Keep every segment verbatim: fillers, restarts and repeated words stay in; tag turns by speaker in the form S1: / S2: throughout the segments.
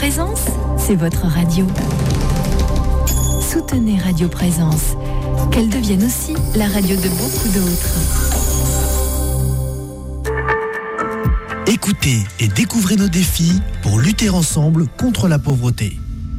S1: Présence, c'est votre radio. Soutenez Radio Présence, qu'elle devienne aussi la radio de beaucoup d'autres.
S2: Écoutez et découvrez nos défis pour lutter ensemble contre la pauvreté.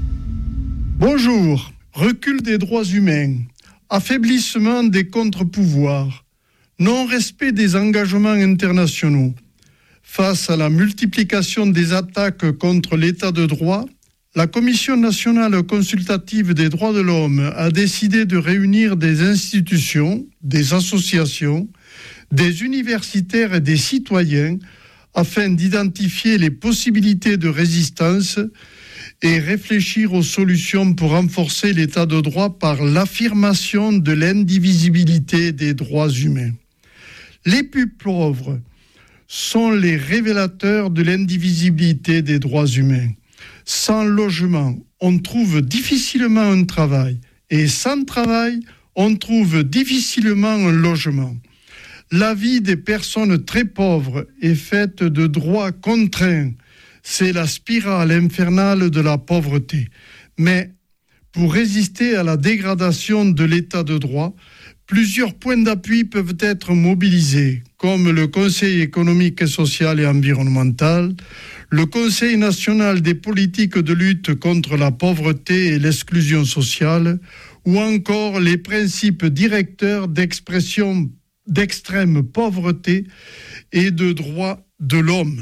S3: Bonjour, recul des droits humains, affaiblissement des contre-pouvoirs, non-respect des engagements internationaux. Face à la multiplication des attaques contre l'état de droit, la Commission nationale consultative des droits de l'homme a décidé de réunir des institutions, des associations, des universitaires et des citoyens afin d'identifier les possibilités de résistance et réfléchir aux solutions pour renforcer l'état de droit par l'affirmation de l'indivisibilité des droits humains. Les plus pauvres sont les révélateurs de l'indivisibilité des droits humains. Sans logement, on trouve difficilement un travail, et sans travail, on trouve difficilement un logement. La vie des personnes très pauvres est faite de droits contraints. C'est la spirale infernale de la pauvreté. Mais pour résister à la dégradation de l'état de droit, plusieurs points d'appui peuvent être mobilisés, comme le Conseil économique, social et environnemental, le Conseil national des politiques de lutte contre la pauvreté et l'exclusion sociale, ou encore les principes directeurs d'expression d'extrême pauvreté et de droits de l'homme.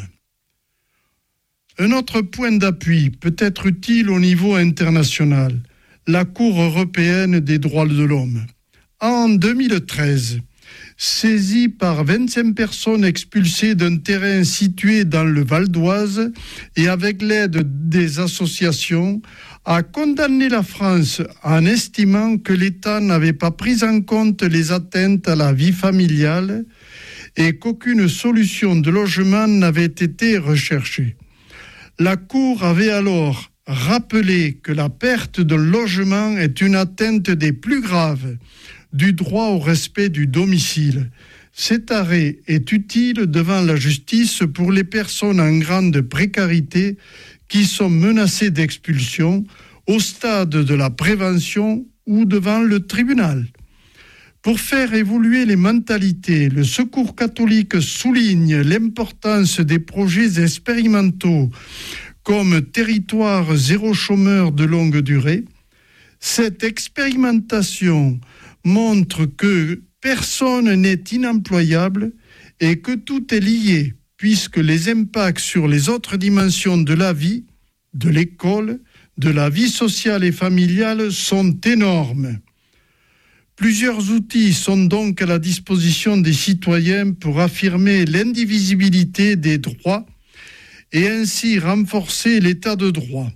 S3: Un autre point d'appui peut être utile au niveau international, la Cour européenne des droits de l'homme. En deux mille treize, saisie par vingt-cinq personnes expulsées d'un terrain situé dans le Val d'Oise et avec l'aide des associations, a condamné la France en estimant que l'État n'avait pas pris en compte les atteintes à la vie familiale et qu'aucune solution de logement n'avait été recherchée. La Cour avait alors rappelé que la perte de logement est une atteinte des plus graves du droit au respect du domicile. Cet arrêt est utile devant la justice pour les personnes en grande précarité qui sont menacées d'expulsion au stade de la prévention ou devant le tribunal. Pour faire évoluer les mentalités, le Secours catholique souligne l'importance des projets expérimentaux comme Territoire zéro chômeur de longue durée. Cette expérimentation montre que personne n'est inemployable et que tout est lié, puisque les impacts sur les autres dimensions de la vie, de l'école, de la vie sociale et familiale sont énormes. Plusieurs outils sont donc à la disposition des citoyens pour affirmer l'indivisibilité des droits et ainsi renforcer l'état de droit.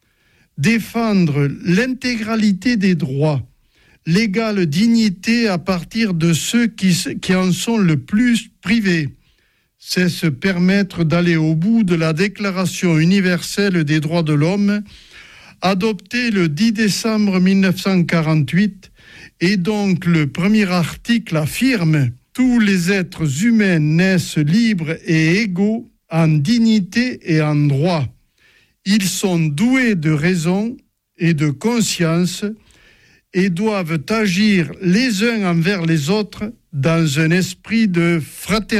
S3: Défendre l'intégralité des droits, l'égale dignité à partir de ceux qui, qui en sont le plus privés, c'est se permettre d'aller au bout de la Déclaration universelle des droits de l'homme, adoptée le dix décembre mille neuf cent quarante-huit, et donc le premier article affirme « Tous les êtres humains naissent libres et égaux en dignité et en droit. Ils sont doués de raison et de conscience et doivent agir les uns envers les autres dans un esprit de fraternité. »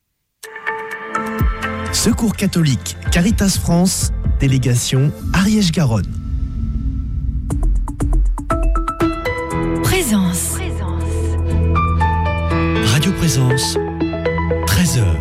S2: Secours catholique, Caritas France, délégation Ariège-Garonne.
S1: Présence.
S2: Radio Présence, treize heures.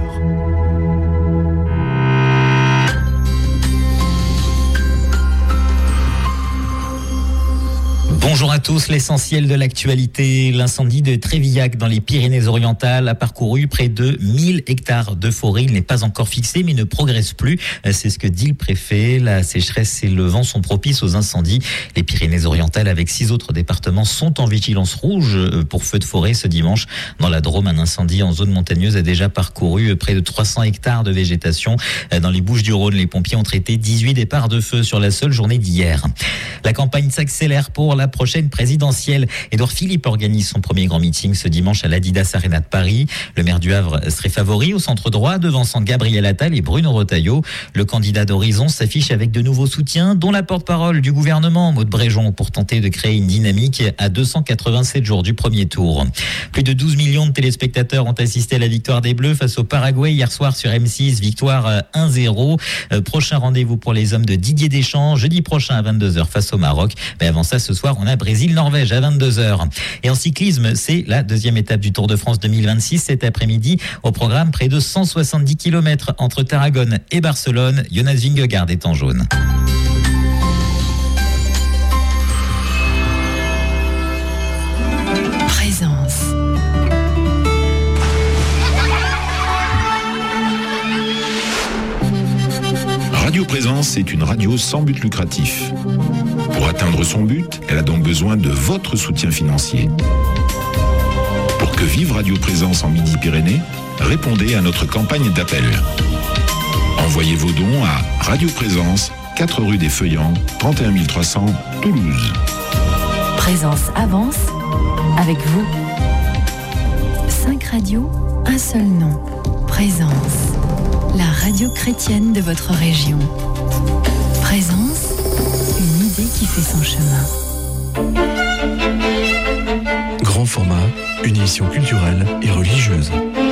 S4: Bonjour à tous, l'essentiel de l'actualité. L'incendie de Trévillac dans les Pyrénées-Orientales a parcouru près de mille hectares de forêt. Il n'est pas encore fixé mais ne progresse plus. C'est ce que dit le préfet. La sécheresse et le vent sont propices aux incendies. Les Pyrénées-Orientales avec six autres départements sont en vigilance rouge pour feu de forêt ce dimanche. Dans la Drôme, un incendie en zone montagneuse a déjà parcouru près de trois cents hectares de végétation. Dans les Bouches-du-Rhône, les pompiers ont traité dix-huit départs de feu sur la seule journée d'hier. La campagne s'accélère pour la prochaine présidentielle. Édouard Philippe organise son premier grand meeting ce dimanche à l'Adidas Arena de Paris. Le maire du Havre serait favori au centre droit, devançant Gabriel Attal et Bruno Retailleau. Le candidat d'Horizon s'affiche avec de nouveaux soutiens, dont la porte-parole du gouvernement, Maud Bréjon, pour tenter de créer une dynamique à deux cent quatre-vingt-sept jours du premier tour. Plus de douze millions de téléspectateurs ont assisté à la victoire des Bleus face au Paraguay hier soir sur M six, victoire un zéro. Euh, prochain rendez-vous pour les hommes de Didier Deschamps, jeudi prochain à vingt-deux heures face au Maroc. Mais avant ça, ce soir, on a Brésil-Norvège à vingt-deux heures. Et en cyclisme, c'est la deuxième étape du Tour de France deux mille vingt-six cet après-midi. Au programme, près de cent soixante-dix kilomètres entre Tarragone et Barcelone. Jonas Vingegaard est en jaune.
S1: Présence.
S5: Radio Présence est une radio sans but lucratif. Pour atteindre son but, elle a donc besoin de votre soutien financier. Pour que vive Radio Présence en Midi-Pyrénées, répondez à notre campagne d'appel. Envoyez vos dons à Radio Présence, quatre rue des Feuillants, trente et un mille trois cents, Toulouse.
S1: Présence avance avec vous. Cinq radios, un seul nom. Présence. La radio chrétienne de votre région. Présence, une idée qui fait son chemin.
S2: Grand format, une émission culturelle et religieuse.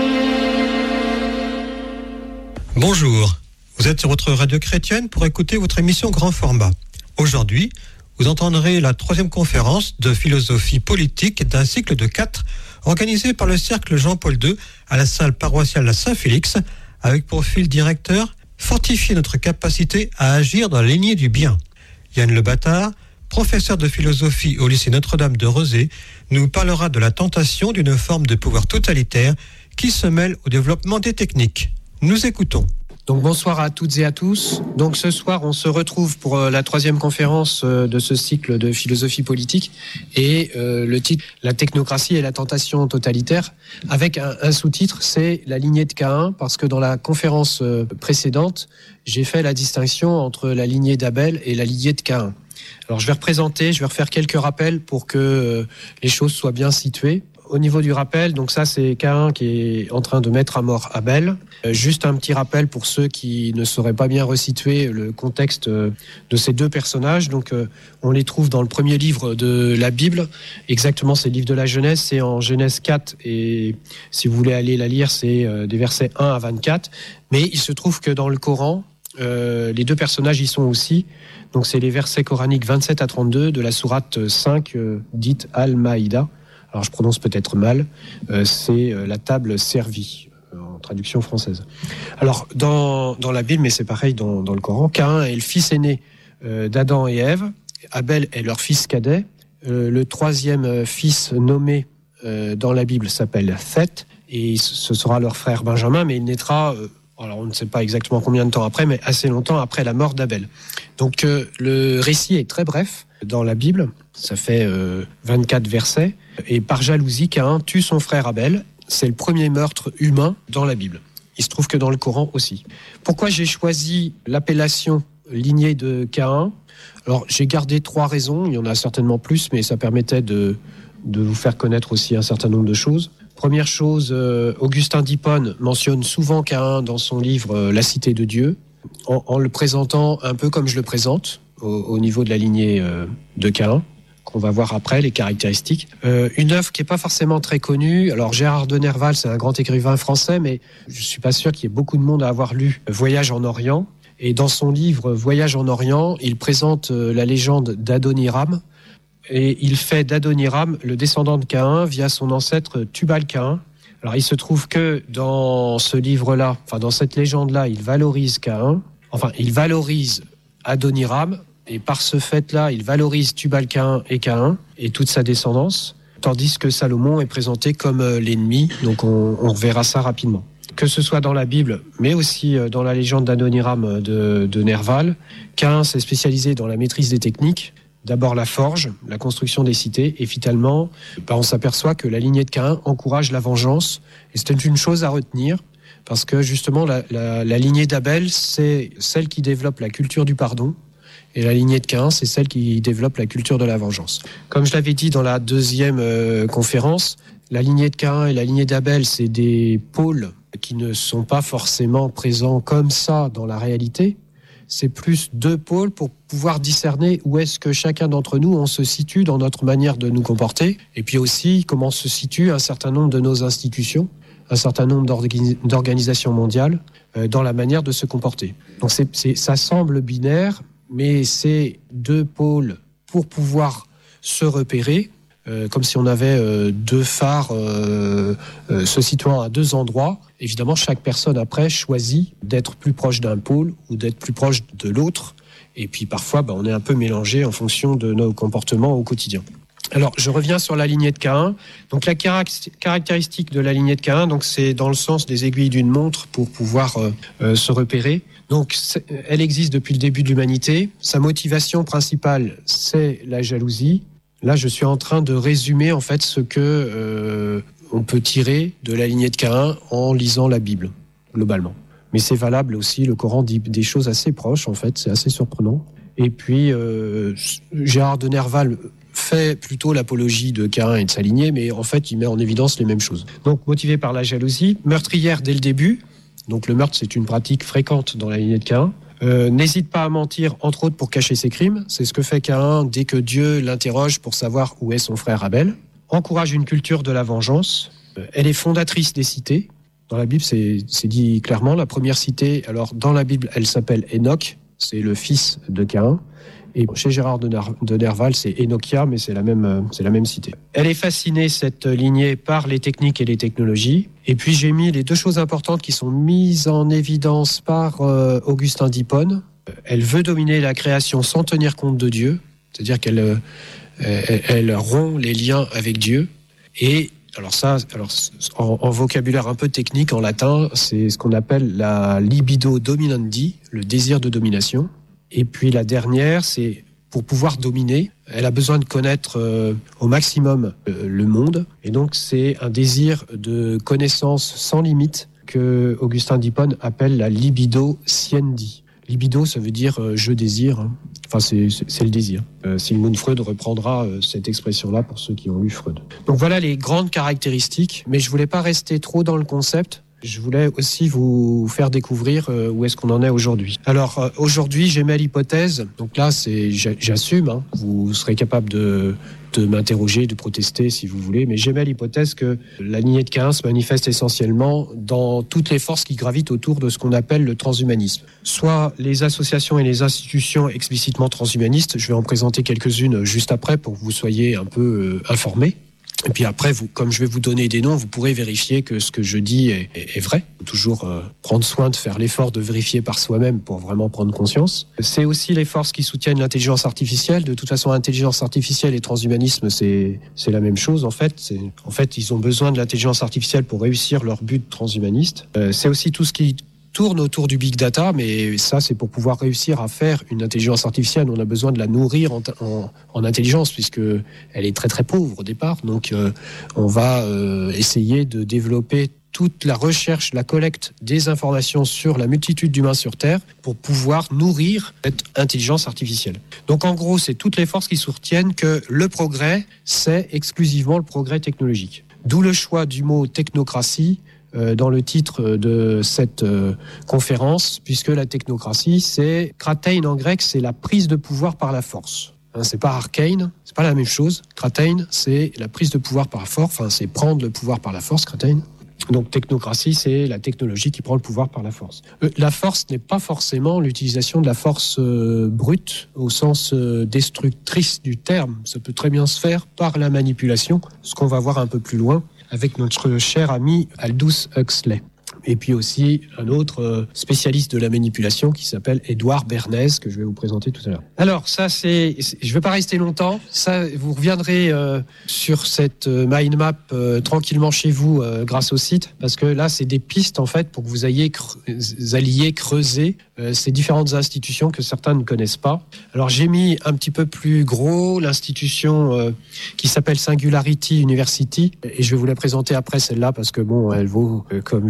S6: Bonjour, vous êtes sur votre radio chrétienne pour écouter votre émission Grand format. Aujourd'hui, vous entendrez la troisième conférence de philosophie politique d'un cycle de quatre organisé par le Cercle Jean-Paul deux à la salle paroissiale Saint-Félix, avec pour fil directeur fortifier notre capacité à agir dans la lignée du bien. Yann Le Bâtard, professeur de philosophie au lycée Notre-Dame de Rezé, nous parlera de la tentation d'une forme de pouvoir totalitaire qui se mêle au développement des techniques. Nous écoutons.
S7: Donc bonsoir à toutes et à tous. Donc ce soir, on se retrouve pour euh, la troisième conférence euh, de ce cycle de philosophie politique et euh, le titre « La technocratie et la tentation totalitaire » avec un, un sous-titre, c'est « La lignée de Caïn » parce que dans la conférence euh, précédente, j'ai fait la distinction entre la lignée d'Abel et la lignée de Caïn. Alors je vais représenter, je vais refaire quelques rappels pour que euh, les choses soient bien situées. Au niveau du rappel, donc ça c'est Caïn qui est en train de mettre à mort Abel. Euh, juste un petit rappel pour ceux qui ne sauraient pas bien resituer le contexte euh, de ces deux personnages. Donc euh, on les trouve dans le premier livre de la Bible. Exactement, c'est le livre de la Genèse, c'est en Genèse quatre et si vous voulez aller la lire, c'est euh, des versets un à vingt-quatre. Mais il se trouve que dans le Coran, euh, les deux personnages y sont aussi. Donc c'est les versets coraniques vingt-sept à trente-deux de la sourate cinq euh, dite Al-Maïda. Alors je prononce peut-être mal, euh, c'est euh, la table servie, euh, en traduction française. Alors dans, dans la Bible, mais c'est pareil dans, dans le Coran, Caïn est le fils aîné euh, d'Adam et Ève, Abel est leur fils cadet, euh, le troisième fils nommé euh, dans la Bible s'appelle Seth, et ce sera leur frère Benjamin, mais il naîtra, euh, alors on ne sait pas exactement combien de temps après, mais assez longtemps après la mort d'Abel. Donc euh, le récit est très bref dans la Bible, ça fait euh, vingt-quatre versets, et par jalousie, Caïn tue son frère Abel. C'est le premier meurtre humain dans la Bible. Il se trouve que dans le Coran aussi. Pourquoi j'ai choisi l'appellation lignée de Caïn ? Alors, j'ai gardé trois raisons. Il y en a certainement plus, mais ça permettait de, de vous faire connaître aussi un certain nombre de choses. Première chose, euh, Augustin d'Hippone mentionne souvent Caïn dans son livre euh, La Cité de Dieu, en, en le présentant un peu comme je le présente, au, au niveau de la lignée euh, de Caïn. On va voir après les caractéristiques. Euh, une œuvre qui n'est pas forcément très connue. Alors Gérard de Nerval, c'est un grand écrivain français, mais je suis pas sûr qu'il y ait beaucoup de monde à avoir lu Voyage en Orient. Et dans son livre Voyage en Orient, il présente la légende d'Adoniram. Et il fait d'Adoniram le descendant de Caïn via son ancêtre Tubal-Caïn. Alors il se trouve que dans ce livre-là, enfin dans cette légende-là, il valorise Caïn. Enfin, il valorise Adoniram. Et par ce fait-là, il valorise Tubal-Caïn et Caïn et toute sa descendance, tandis que Salomon est présenté comme l'ennemi, donc on, on verra ça rapidement. Que ce soit dans la Bible, mais aussi dans la légende d'Adoniram de, de Nerval, Caïn s'est spécialisé dans la maîtrise des techniques, d'abord la forge, la construction des cités, et finalement, bah on s'aperçoit que la lignée de Caïn encourage la vengeance, et c'est une chose à retenir, parce que justement, la, la, la lignée d'Abel, c'est celle qui développe la culture du pardon, Et la lignée de Caïn, c'est celle qui développe la culture de la vengeance. Comme je l'avais dit dans la deuxième euh, conférence, la lignée de Caïn et la lignée d'Abel, c'est des pôles qui ne sont pas forcément présents comme ça dans la réalité. C'est plus deux pôles pour pouvoir discerner où est-ce que chacun d'entre nous, on se situe dans notre manière de nous comporter, et puis aussi comment se situe un certain nombre de nos institutions, un certain nombre d'organi- d'organisations mondiales, euh, dans la manière de se comporter. Donc c'est, c'est, ça semble binaire, mais c'est deux pôles pour pouvoir se repérer, euh, comme si on avait euh, deux phares euh, euh, se situant à deux endroits. Évidemment, chaque personne après choisit d'être plus proche d'un pôle ou d'être plus proche de l'autre. Et puis parfois, bah, on est un peu mélangé en fonction de nos comportements au quotidien. Alors, je reviens sur la lignée de Caïn. Donc, la caractéristique de la lignée de Caïn, donc c'est dans le sens des aiguilles d'une montre pour pouvoir euh, euh, se repérer. Donc, elle existe depuis le début de l'humanité. Sa motivation principale, c'est la jalousie. Là, je suis en train de résumer en fait ce que euh, on peut tirer de la lignée de Caïn en lisant la Bible, globalement. Mais c'est valable aussi, le Coran dit des choses assez proches, en fait, c'est assez surprenant. Et puis, euh, Gérard de Nerval fait plutôt l'apologie de Caïn et de sa lignée, mais en fait, il met en évidence les mêmes choses. Donc, motivé par la jalousie, meurtrière dès le début, donc le meurtre, c'est une pratique fréquente dans la lignée de Caïn, euh, n'hésite pas à mentir, entre autres, pour cacher ses crimes. C'est ce que fait Caïn dès que Dieu l'interroge pour savoir où est son frère Abel. Encourage une culture de la vengeance. Elle est fondatrice des cités. Dans la Bible, c'est, c'est dit clairement. La première cité, alors dans la Bible, elle s'appelle Enoch. C'est le fils de Caïn. Et chez Gérard de, Ner- de Nerval, c'est Enochia, mais c'est la même, c'est la même cité. Elle est fascinée, cette lignée, par les techniques et les technologies. Et puis j'ai mis les deux choses importantes qui sont mises en évidence par euh, Augustin d'Hippone. Elle veut dominer la création sans tenir compte de Dieu, c'est-à-dire qu'elle euh, elle, elle rompt les liens avec Dieu. Et alors ça, alors en, en vocabulaire un peu technique, en latin, c'est ce qu'on appelle la libido dominandi, le désir de domination. Et puis la dernière, c'est pour pouvoir dominer, elle a besoin de connaître euh, au maximum euh, le monde. Et donc c'est un désir de connaissance sans limite que Augustin d'Hippone appelle la libido sciendi. Libido, ça veut dire euh, je désire. Hein. Enfin, c'est, c'est, c'est le désir. Euh, Sigmund Freud reprendra euh, cette expression-là pour ceux qui ont lu Freud. Donc voilà les grandes caractéristiques, mais je voulais pas rester trop dans le concept. Je voulais aussi vous faire découvrir euh, où est-ce qu'on en est aujourd'hui. Alors euh, aujourd'hui, j'émets l'hypothèse. Donc là, c'est j'assume. Hein, vous serez capable de de m'interroger, de protester si vous voulez, mais j'émets l'hypothèse que la lignée de Caïn se manifeste essentiellement dans toutes les forces qui gravitent autour de ce qu'on appelle le transhumanisme. Soit les associations et les institutions explicitement transhumanistes, je vais en présenter quelques-unes juste après pour que vous soyez un peu euh, informés. Et puis après, vous, comme je vais vous donner des noms, vous pourrez vérifier que ce que je dis est, est, est vrai. Il faut toujours euh, prendre soin de faire l'effort de vérifier par soi-même pour vraiment prendre conscience. C'est aussi les forces qui soutiennent l'intelligence artificielle. De toute façon, l'intelligence artificielle et transhumanisme, c'est, c'est la même chose en fait. C'est, en fait, ils ont besoin de l'intelligence artificielle pour réussir leur but transhumaniste. Euh, c'est aussi tout ce qui tourne autour du big data, mais ça, c'est pour pouvoir réussir à faire une intelligence artificielle. On a besoin de la nourrir en, en, en intelligence, puisque elle est très très pauvre au départ. Donc, euh, on va euh, essayer de développer toute la recherche, la collecte des informations sur la multitude d'humains sur Terre pour pouvoir nourrir cette intelligence artificielle. Donc, en gros, c'est toutes les forces qui soutiennent que le progrès, c'est exclusivement le progrès technologique. D'où le choix du mot technocratie dans le titre de cette euh, conférence, puisque la technocratie, c'est kratein en grec, c'est la prise de pouvoir par la force. Hein, c'est pas arcane, c'est pas la même chose. Kratein, c'est la prise de pouvoir par la force, enfin c'est prendre le pouvoir par la force, kratein. Donc technocratie, c'est la technologie qui prend le pouvoir par la force. Euh, la force n'est pas forcément l'utilisation de la force euh, brute au sens euh, destructrice du terme. Ça peut très bien se faire par la manipulation, ce qu'on va voir un peu plus loin avec notre cher ami Aldous Huxley. Et puis aussi un autre spécialiste de la manipulation qui s'appelle Édouard Bernays, que je vais vous présenter tout à l'heure. Alors ça, c'est, je ne vais pas rester longtemps. Ça, vous reviendrez euh, sur cette mind map euh, tranquillement chez vous euh, grâce au site, parce que là, c'est des pistes en fait pour que vous ayez cre- vous alliez creuser euh, ces différentes institutions que certains ne connaissent pas. Alors j'ai mis un petit peu plus gros l'institution euh, qui s'appelle Singularity University, et je vais vous la présenter après celle-là parce que bon, elle vaut, euh, comme je le dis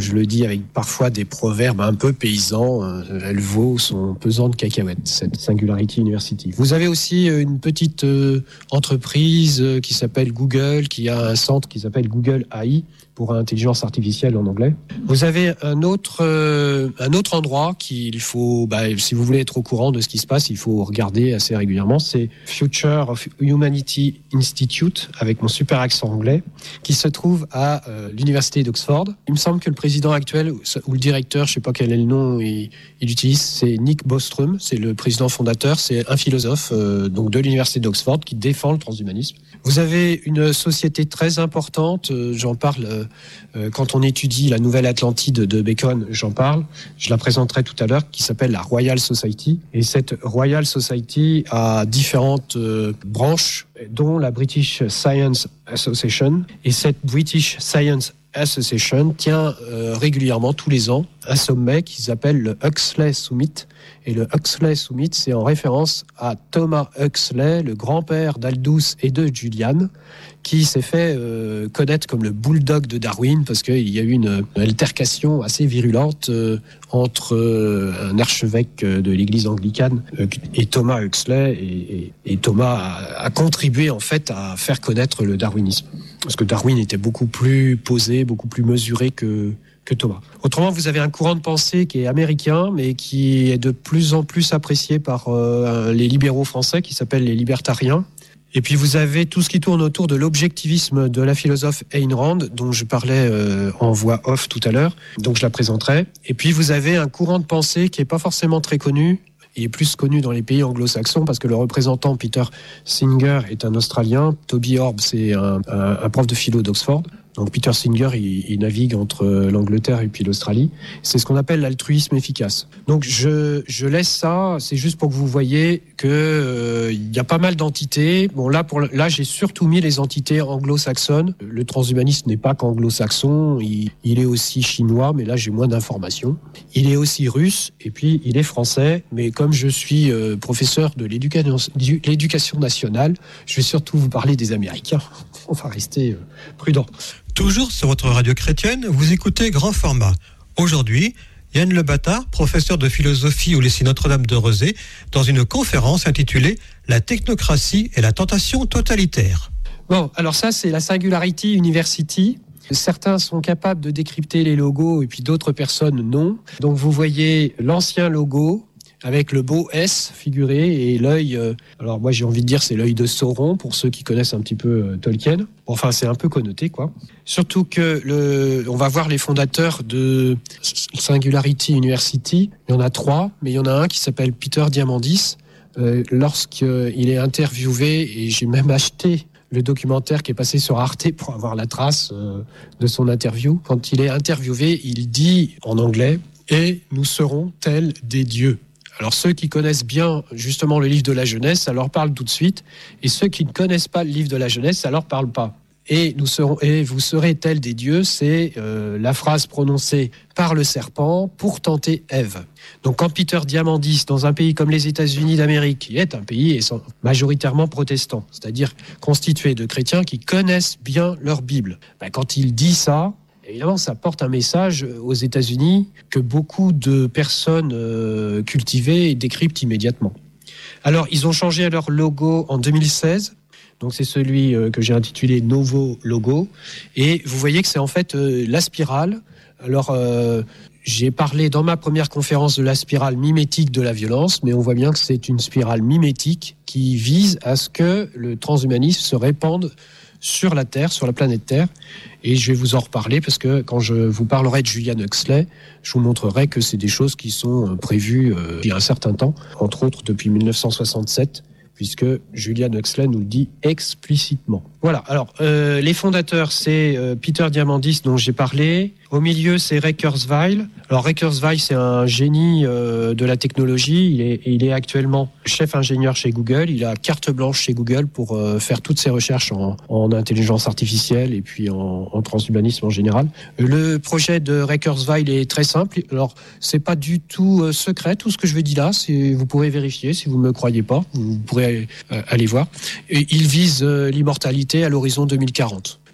S7: avec parfois des proverbes un peu paysans. Elle vaut son pesant de cacahuètes, cette Singularity University. Vous avez aussi une petite euh, entreprise qui s'appelle Google, qui a un centre qui s'appelle Google A I, pour intelligence artificielle en anglais. Vous avez un autre euh, un autre endroit qu'il faut, bah, si vous voulez être au courant de ce qui se passe, il faut regarder assez régulièrement. C'est Future of Humanity Institute, avec mon super accent anglais, qui se trouve à euh, l'université d'Oxford. Il me semble que le président actuel ou le directeur, je sais pas quel est le nom, il, il utilise, c'est Nick Bostrom. C'est le président fondateur. C'est un philosophe euh, donc de l'université d'Oxford qui défend le transhumanisme. Vous avez une société très importante. Euh, j'en parle. Euh, Euh, quand on étudie la Nouvelle Atlantide de Bacon, j'en parle, je la présenterai tout à l'heure, qui s'appelle la Royal Society. Et cette Royal Society a différentes euh, branches, dont la British Science Association. Et cette British Science Association tient euh, régulièrement, tous les ans, un sommet qu'ils appellent le Huxley Summit. Et le Huxley Summit, c'est en référence à Thomas Huxley, le grand-père d'Aldous et de Julian, qui s'est fait euh, connaître comme le bulldog de Darwin, parce qu'il y a eu une, une altercation assez virulente euh, entre euh, un archevêque de l'église anglicane euh, et Thomas Huxley, et, et, et Thomas a, a contribué en fait à faire connaître le darwinisme. Parce que Darwin était beaucoup plus posé, beaucoup plus mesuré que que Thomas. Autrement, vous avez un courant de pensée qui est américain, mais qui est de plus en plus apprécié par euh, les libéraux français, qui s'appellent les libertariens. Et puis vous avez tout ce qui tourne autour de l'objectivisme de la philosophe Ayn Rand, dont je parlais euh, en voix off tout à l'heure, donc je la présenterai. Et puis vous avez un courant de pensée qui est pas forcément très connu. Il est plus connu dans les pays anglo-saxons parce que le représentant Peter Singer est un Australien, Toby Orb c'est un, un, un prof de philo d'Oxford. Donc Peter Singer, il, il navigue entre l'Angleterre et puis l'Australie. C'est ce qu'on appelle l'altruisme efficace. Donc je, je laisse ça, c'est juste pour que vous voyez que euh, il y a pas mal d'entités. Bon là, pour là, j'ai surtout mis les entités anglo-saxonnes. Le transhumanisme n'est pas qu'anglo-saxon, il, il est aussi chinois, mais là j'ai moins d'informations. Il est aussi russe et puis il est français. Mais comme je suis euh, professeur de l'éducation, l'éducation nationale, je vais surtout vous parler des Américains. On va rester euh, prudent.
S6: Toujours sur votre radio chrétienne, vous écoutez Grand Format. Aujourd'hui, Yann Le Bâtard, professeur de philosophie au lycée Notre-Dame de Rezé, dans une conférence intitulée « La technocratie et la tentation totalitaire ».
S7: Bon, alors ça, c'est la Singularity University. Certains sont capables de décrypter les logos et puis d'autres personnes non. Donc vous voyez l'ancien logo avec le beau S figuré et l'œil, euh, alors moi j'ai envie de dire c'est l'œil de Sauron pour ceux qui connaissent un petit peu euh, Tolkien. Enfin c'est un peu connoté quoi. Surtout que le, on va voir les fondateurs de Singularity University. Il y en a trois, mais il y en a un qui s'appelle Peter Diamandis. Euh, lorsqu'il est interviewé, et j'ai même acheté le documentaire qui est passé sur Arte pour avoir la trace euh, de son interview. Quand il est interviewé, il dit en anglais « Et nous serons tels des dieux ». Alors ceux qui connaissent bien justement le livre de la jeunesse, ça leur parle tout de suite. Et ceux qui ne connaissent pas le livre de la jeunesse, ça leur parle pas. Et nous serons, et vous serez tels des dieux, c'est euh, la phrase prononcée par le serpent pour tenter Ève. Donc quand Peter Diamandis, dans un pays comme les États-Unis d'Amérique, qui est un pays majoritairement protestant, c'est-à-dire constitué de chrétiens qui connaissent bien leur Bible, ben, quand il dit ça, évidemment, ça porte un message aux États-Unis que beaucoup de personnes euh, cultivées décryptent immédiatement. Alors, ils ont changé leur logo en deux mille seize. Donc, c'est celui euh, que j'ai intitulé Novo Logo. Et vous voyez que c'est en fait euh, la spirale. Alors, euh, j'ai parlé dans ma première conférence de la spirale mimétique de la violence, mais on voit bien que c'est une spirale mimétique qui vise à ce que le transhumanisme se répande sur la Terre, sur la planète Terre. Et je vais vous en reparler parce que quand je vous parlerai de Julian Huxley, je vous montrerai que c'est des choses qui sont prévues euh, il y a un certain temps, entre autres depuis dix-neuf cent soixante-sept, puisque Julian Huxley nous le dit explicitement. Voilà, alors euh, les fondateurs, c'est euh, Peter Diamandis dont j'ai parlé. Au milieu, c'est Ray Kurzweil. Alors Ray Kurzweil, c'est un génie euh, de la technologie. Il est, il est actuellement chef ingénieur chez Google. Il a carte blanche chez Google pour euh, faire toutes ses recherches en, en intelligence artificielle et puis en, en transhumanisme en général. Le projet de Ray Kurzweil est très simple. Alors, c'est pas du tout euh, secret, tout ce que je vais dire là. C'est, vous pourrez vérifier si vous ne me croyez pas. Vous pourrez euh, aller voir. Et il vise euh, l'immortalité à l'horizon deux mille quarante.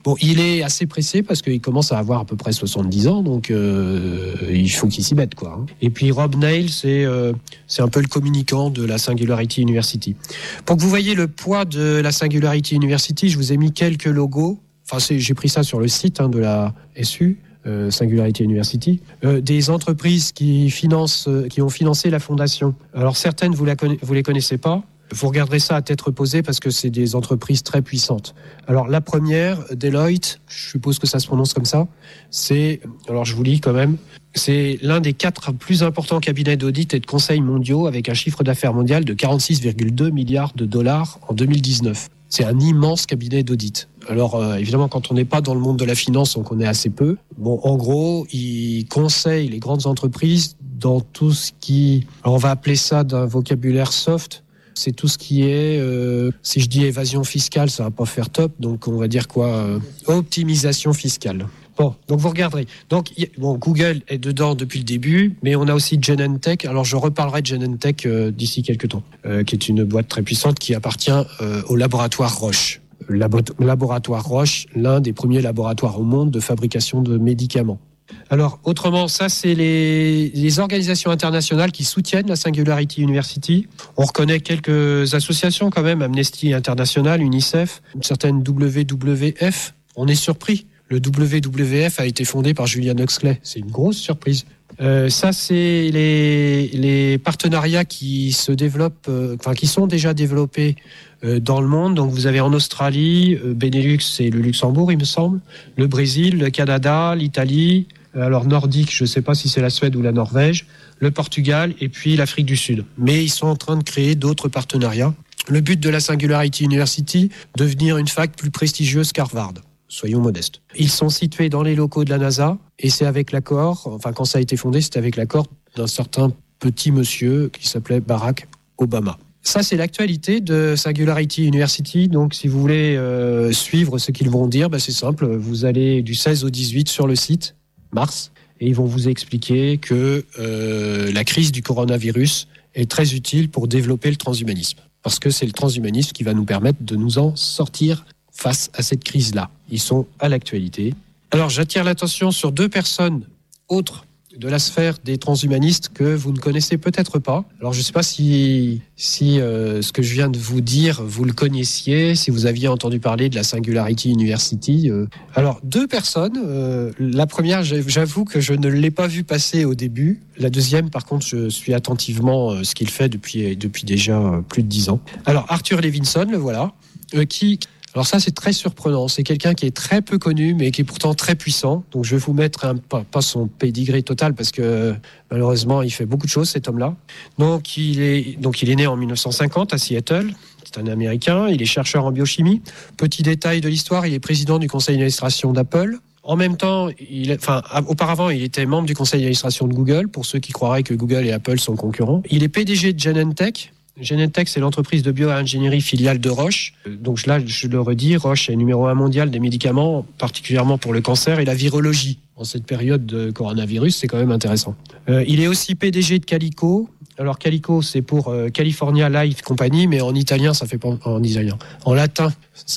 S7: Bon, il est assez pressé parce qu'il commence à avoir à peu près soixante-dix ans, donc euh, il faut qu'il s'y mette, quoi. Et puis Rob Nail, c'est euh, c'est un peu le communicant de la Singularity University. Pour que vous voyez le poids de la Singularity University, je vous ai mis quelques logos. Enfin, c'est, j'ai pris ça sur le site hein, de la S U. Euh, Singularity University, euh, des entreprises qui financent, euh, qui ont financé la fondation. Alors certaines vous la conna- vous les connaissez pas. Vous regarderez ça à tête reposée parce que c'est des entreprises très puissantes. Alors la première, Deloitte, je suppose que ça se prononce comme ça. C'est, alors je vous lis quand même, c'est l'un des quatre plus importants cabinets d'audit et de conseil mondiaux avec un chiffre d'affaires mondial de quarante-six virgule deux milliards de dollars en deux mille dix-neuf. C'est un immense cabinet d'audit. Alors euh, évidemment, quand on n'est pas dans le monde de la finance, on connaît assez peu. Bon, en gros, il conseille les grandes entreprises dans tout ce qui, alors on va appeler ça d'un vocabulaire soft. C'est tout ce qui est, euh, si je dis évasion fiscale, ça va pas faire top. Donc on va dire quoi, euh, optimisation fiscale. Bon, donc vous regarderez. Donc bon, Google est dedans depuis le début, mais on a aussi Genentech. Alors je reparlerai de Genentech euh, d'ici quelques temps, euh, qui est une boîte très puissante qui appartient euh, au laboratoire Roche. Le labo- laboratoire Roche, l'un des premiers laboratoires au monde de fabrication de médicaments. Alors, autrement, ça, c'est les, les organisations internationales qui soutiennent la Singularity University. On reconnaît quelques associations quand même, Amnesty International, UNICEF, une certaine W W F. On est surpris. Le W W F a été fondé par Julian Huxley. C'est une grosse surprise. Euh, ça, c'est les, les partenariats qui se développent, euh, enfin, qui sont déjà développés euh, dans le monde. Donc, vous avez en Australie, euh, Benelux, c'est le Luxembourg, il me semble, le Brésil, le Canada, l'Italie, euh, alors nordique, je ne sais pas si c'est la Suède ou la Norvège, le Portugal et puis l'Afrique du Sud. Mais ils sont en train de créer d'autres partenariats. Le but de la Singularity University, devenir une fac plus prestigieuse qu'Harvard. Soyons modestes. Ils sont situés dans les locaux de la NASA et c'est avec l'accord, enfin quand ça a été fondé, c'était avec l'accord d'un certain petit monsieur qui s'appelait Barack Obama. Ça, c'est l'actualité de Singularity University. Donc, si vous voulez euh, suivre ce qu'ils vont dire, ben, c'est simple. Vous allez du seize au dix-huit sur le site, mars, et ils vont vous expliquer que euh, la crise du coronavirus est très utile pour développer le transhumanisme. Parce que c'est le transhumanisme qui va nous permettre de nous en sortir face à cette crise-là. Ils sont à l'actualité. Alors, j'attire l'attention sur deux personnes autres de la sphère des transhumanistes que vous ne connaissez peut-être pas. Alors, je ne sais pas si, si euh, ce que je viens de vous dire, vous le connaissiez, si vous aviez entendu parler de la Singularity University. Euh. Alors, deux personnes. Euh, la première, j'avoue que je ne l'ai pas vu passer au début. La deuxième, par contre, je suis attentivement euh, ce qu'il fait depuis, depuis déjà euh, plus de dix ans. Alors, Arthur Levinson, le voilà, euh, qui... Alors ça, c'est très surprenant. C'est quelqu'un qui est très peu connu, mais qui est pourtant très puissant. Donc je vais vous mettre un, pas, pas son pédigré total, parce que malheureusement, il fait beaucoup de choses, cet homme-là. Donc il est, donc il est né en dix-neuf cent cinquante à Seattle. C'est un Américain. Il est chercheur en biochimie. Petit détail de l'histoire, il est président du conseil d'administration d'Apple. En même temps, il, enfin, auparavant, il était membre du conseil d'administration de Google, pour ceux qui croiraient que Google et Apple sont concurrents. Il est P D G de Genentech. Genentech, c'est l'entreprise de bioingénierie filiale de Roche. Donc là, je le redis, Roche est numéro un mondial des médicaments, particulièrement pour le cancer et la virologie. En cette période de coronavirus, c'est quand même intéressant. Euh, il est aussi P D G de Calico. Alors Calico, c'est pour euh, California Life Company, mais en italien, ça fait pas en italien. En latin,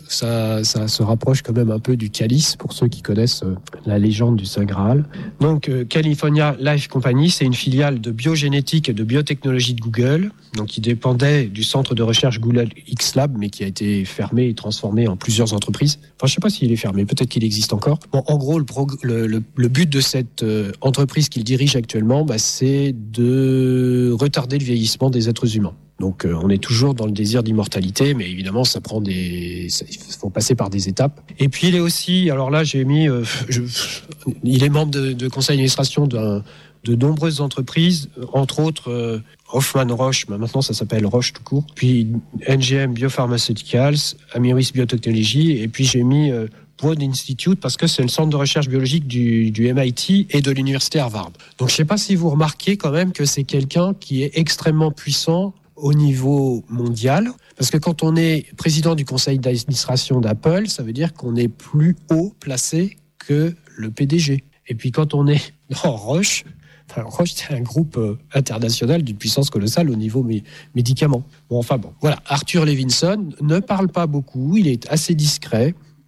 S7: ça, ça se rapproche quand même un peu du calice, pour ceux qui connaissent euh, la légende du Saint Graal. Donc euh, California Life Company, c'est une filiale de biogénétique et de biotechnologie de Google, donc qui dépendait du centre de recherche Google X Lab, mais qui a été fermé et transformé en plusieurs entreprises. Enfin, je sais pas s'il est fermé, peut-être qu'il existe encore. Bon, en gros, le, prog- le, le, le but de cette euh, entreprise qu'il dirige actuellement, bah, c'est de retarder le vieillissement des êtres humains. Donc euh, on est toujours dans le désir d'immortalité, mais évidemment ça prend des, ça, il faut passer par des étapes. Et puis il est aussi, alors là j'ai mis, euh, je, il est membre de, de conseil d'administration d'un, de nombreuses entreprises, entre autres euh, Hoffmann Roche, mais maintenant ça s'appelle Roche tout court. Puis N G M Biopharmaceuticals, Amiris Biotechnology, et puis j'ai mis euh, Broad Institute parce que c'est le centre de recherche biologique du, du M I T et de l'université Harvard. Donc je ne sais pas si vous remarquez quand même que c'est quelqu'un qui est extrêmement puissant au niveau mondial, parce que quand on est président du conseil d'administration d'Apple, ça veut dire qu'on est plus haut placé que le P D G. Et puis quand on est dans Roche, enfin Roche c'est un groupe euh, international d'une puissance colossale au niveau mé- médicaments. Bon, enfin bon, voilà. Arthur Levinson ne parle pas beaucoup, il est assez discret.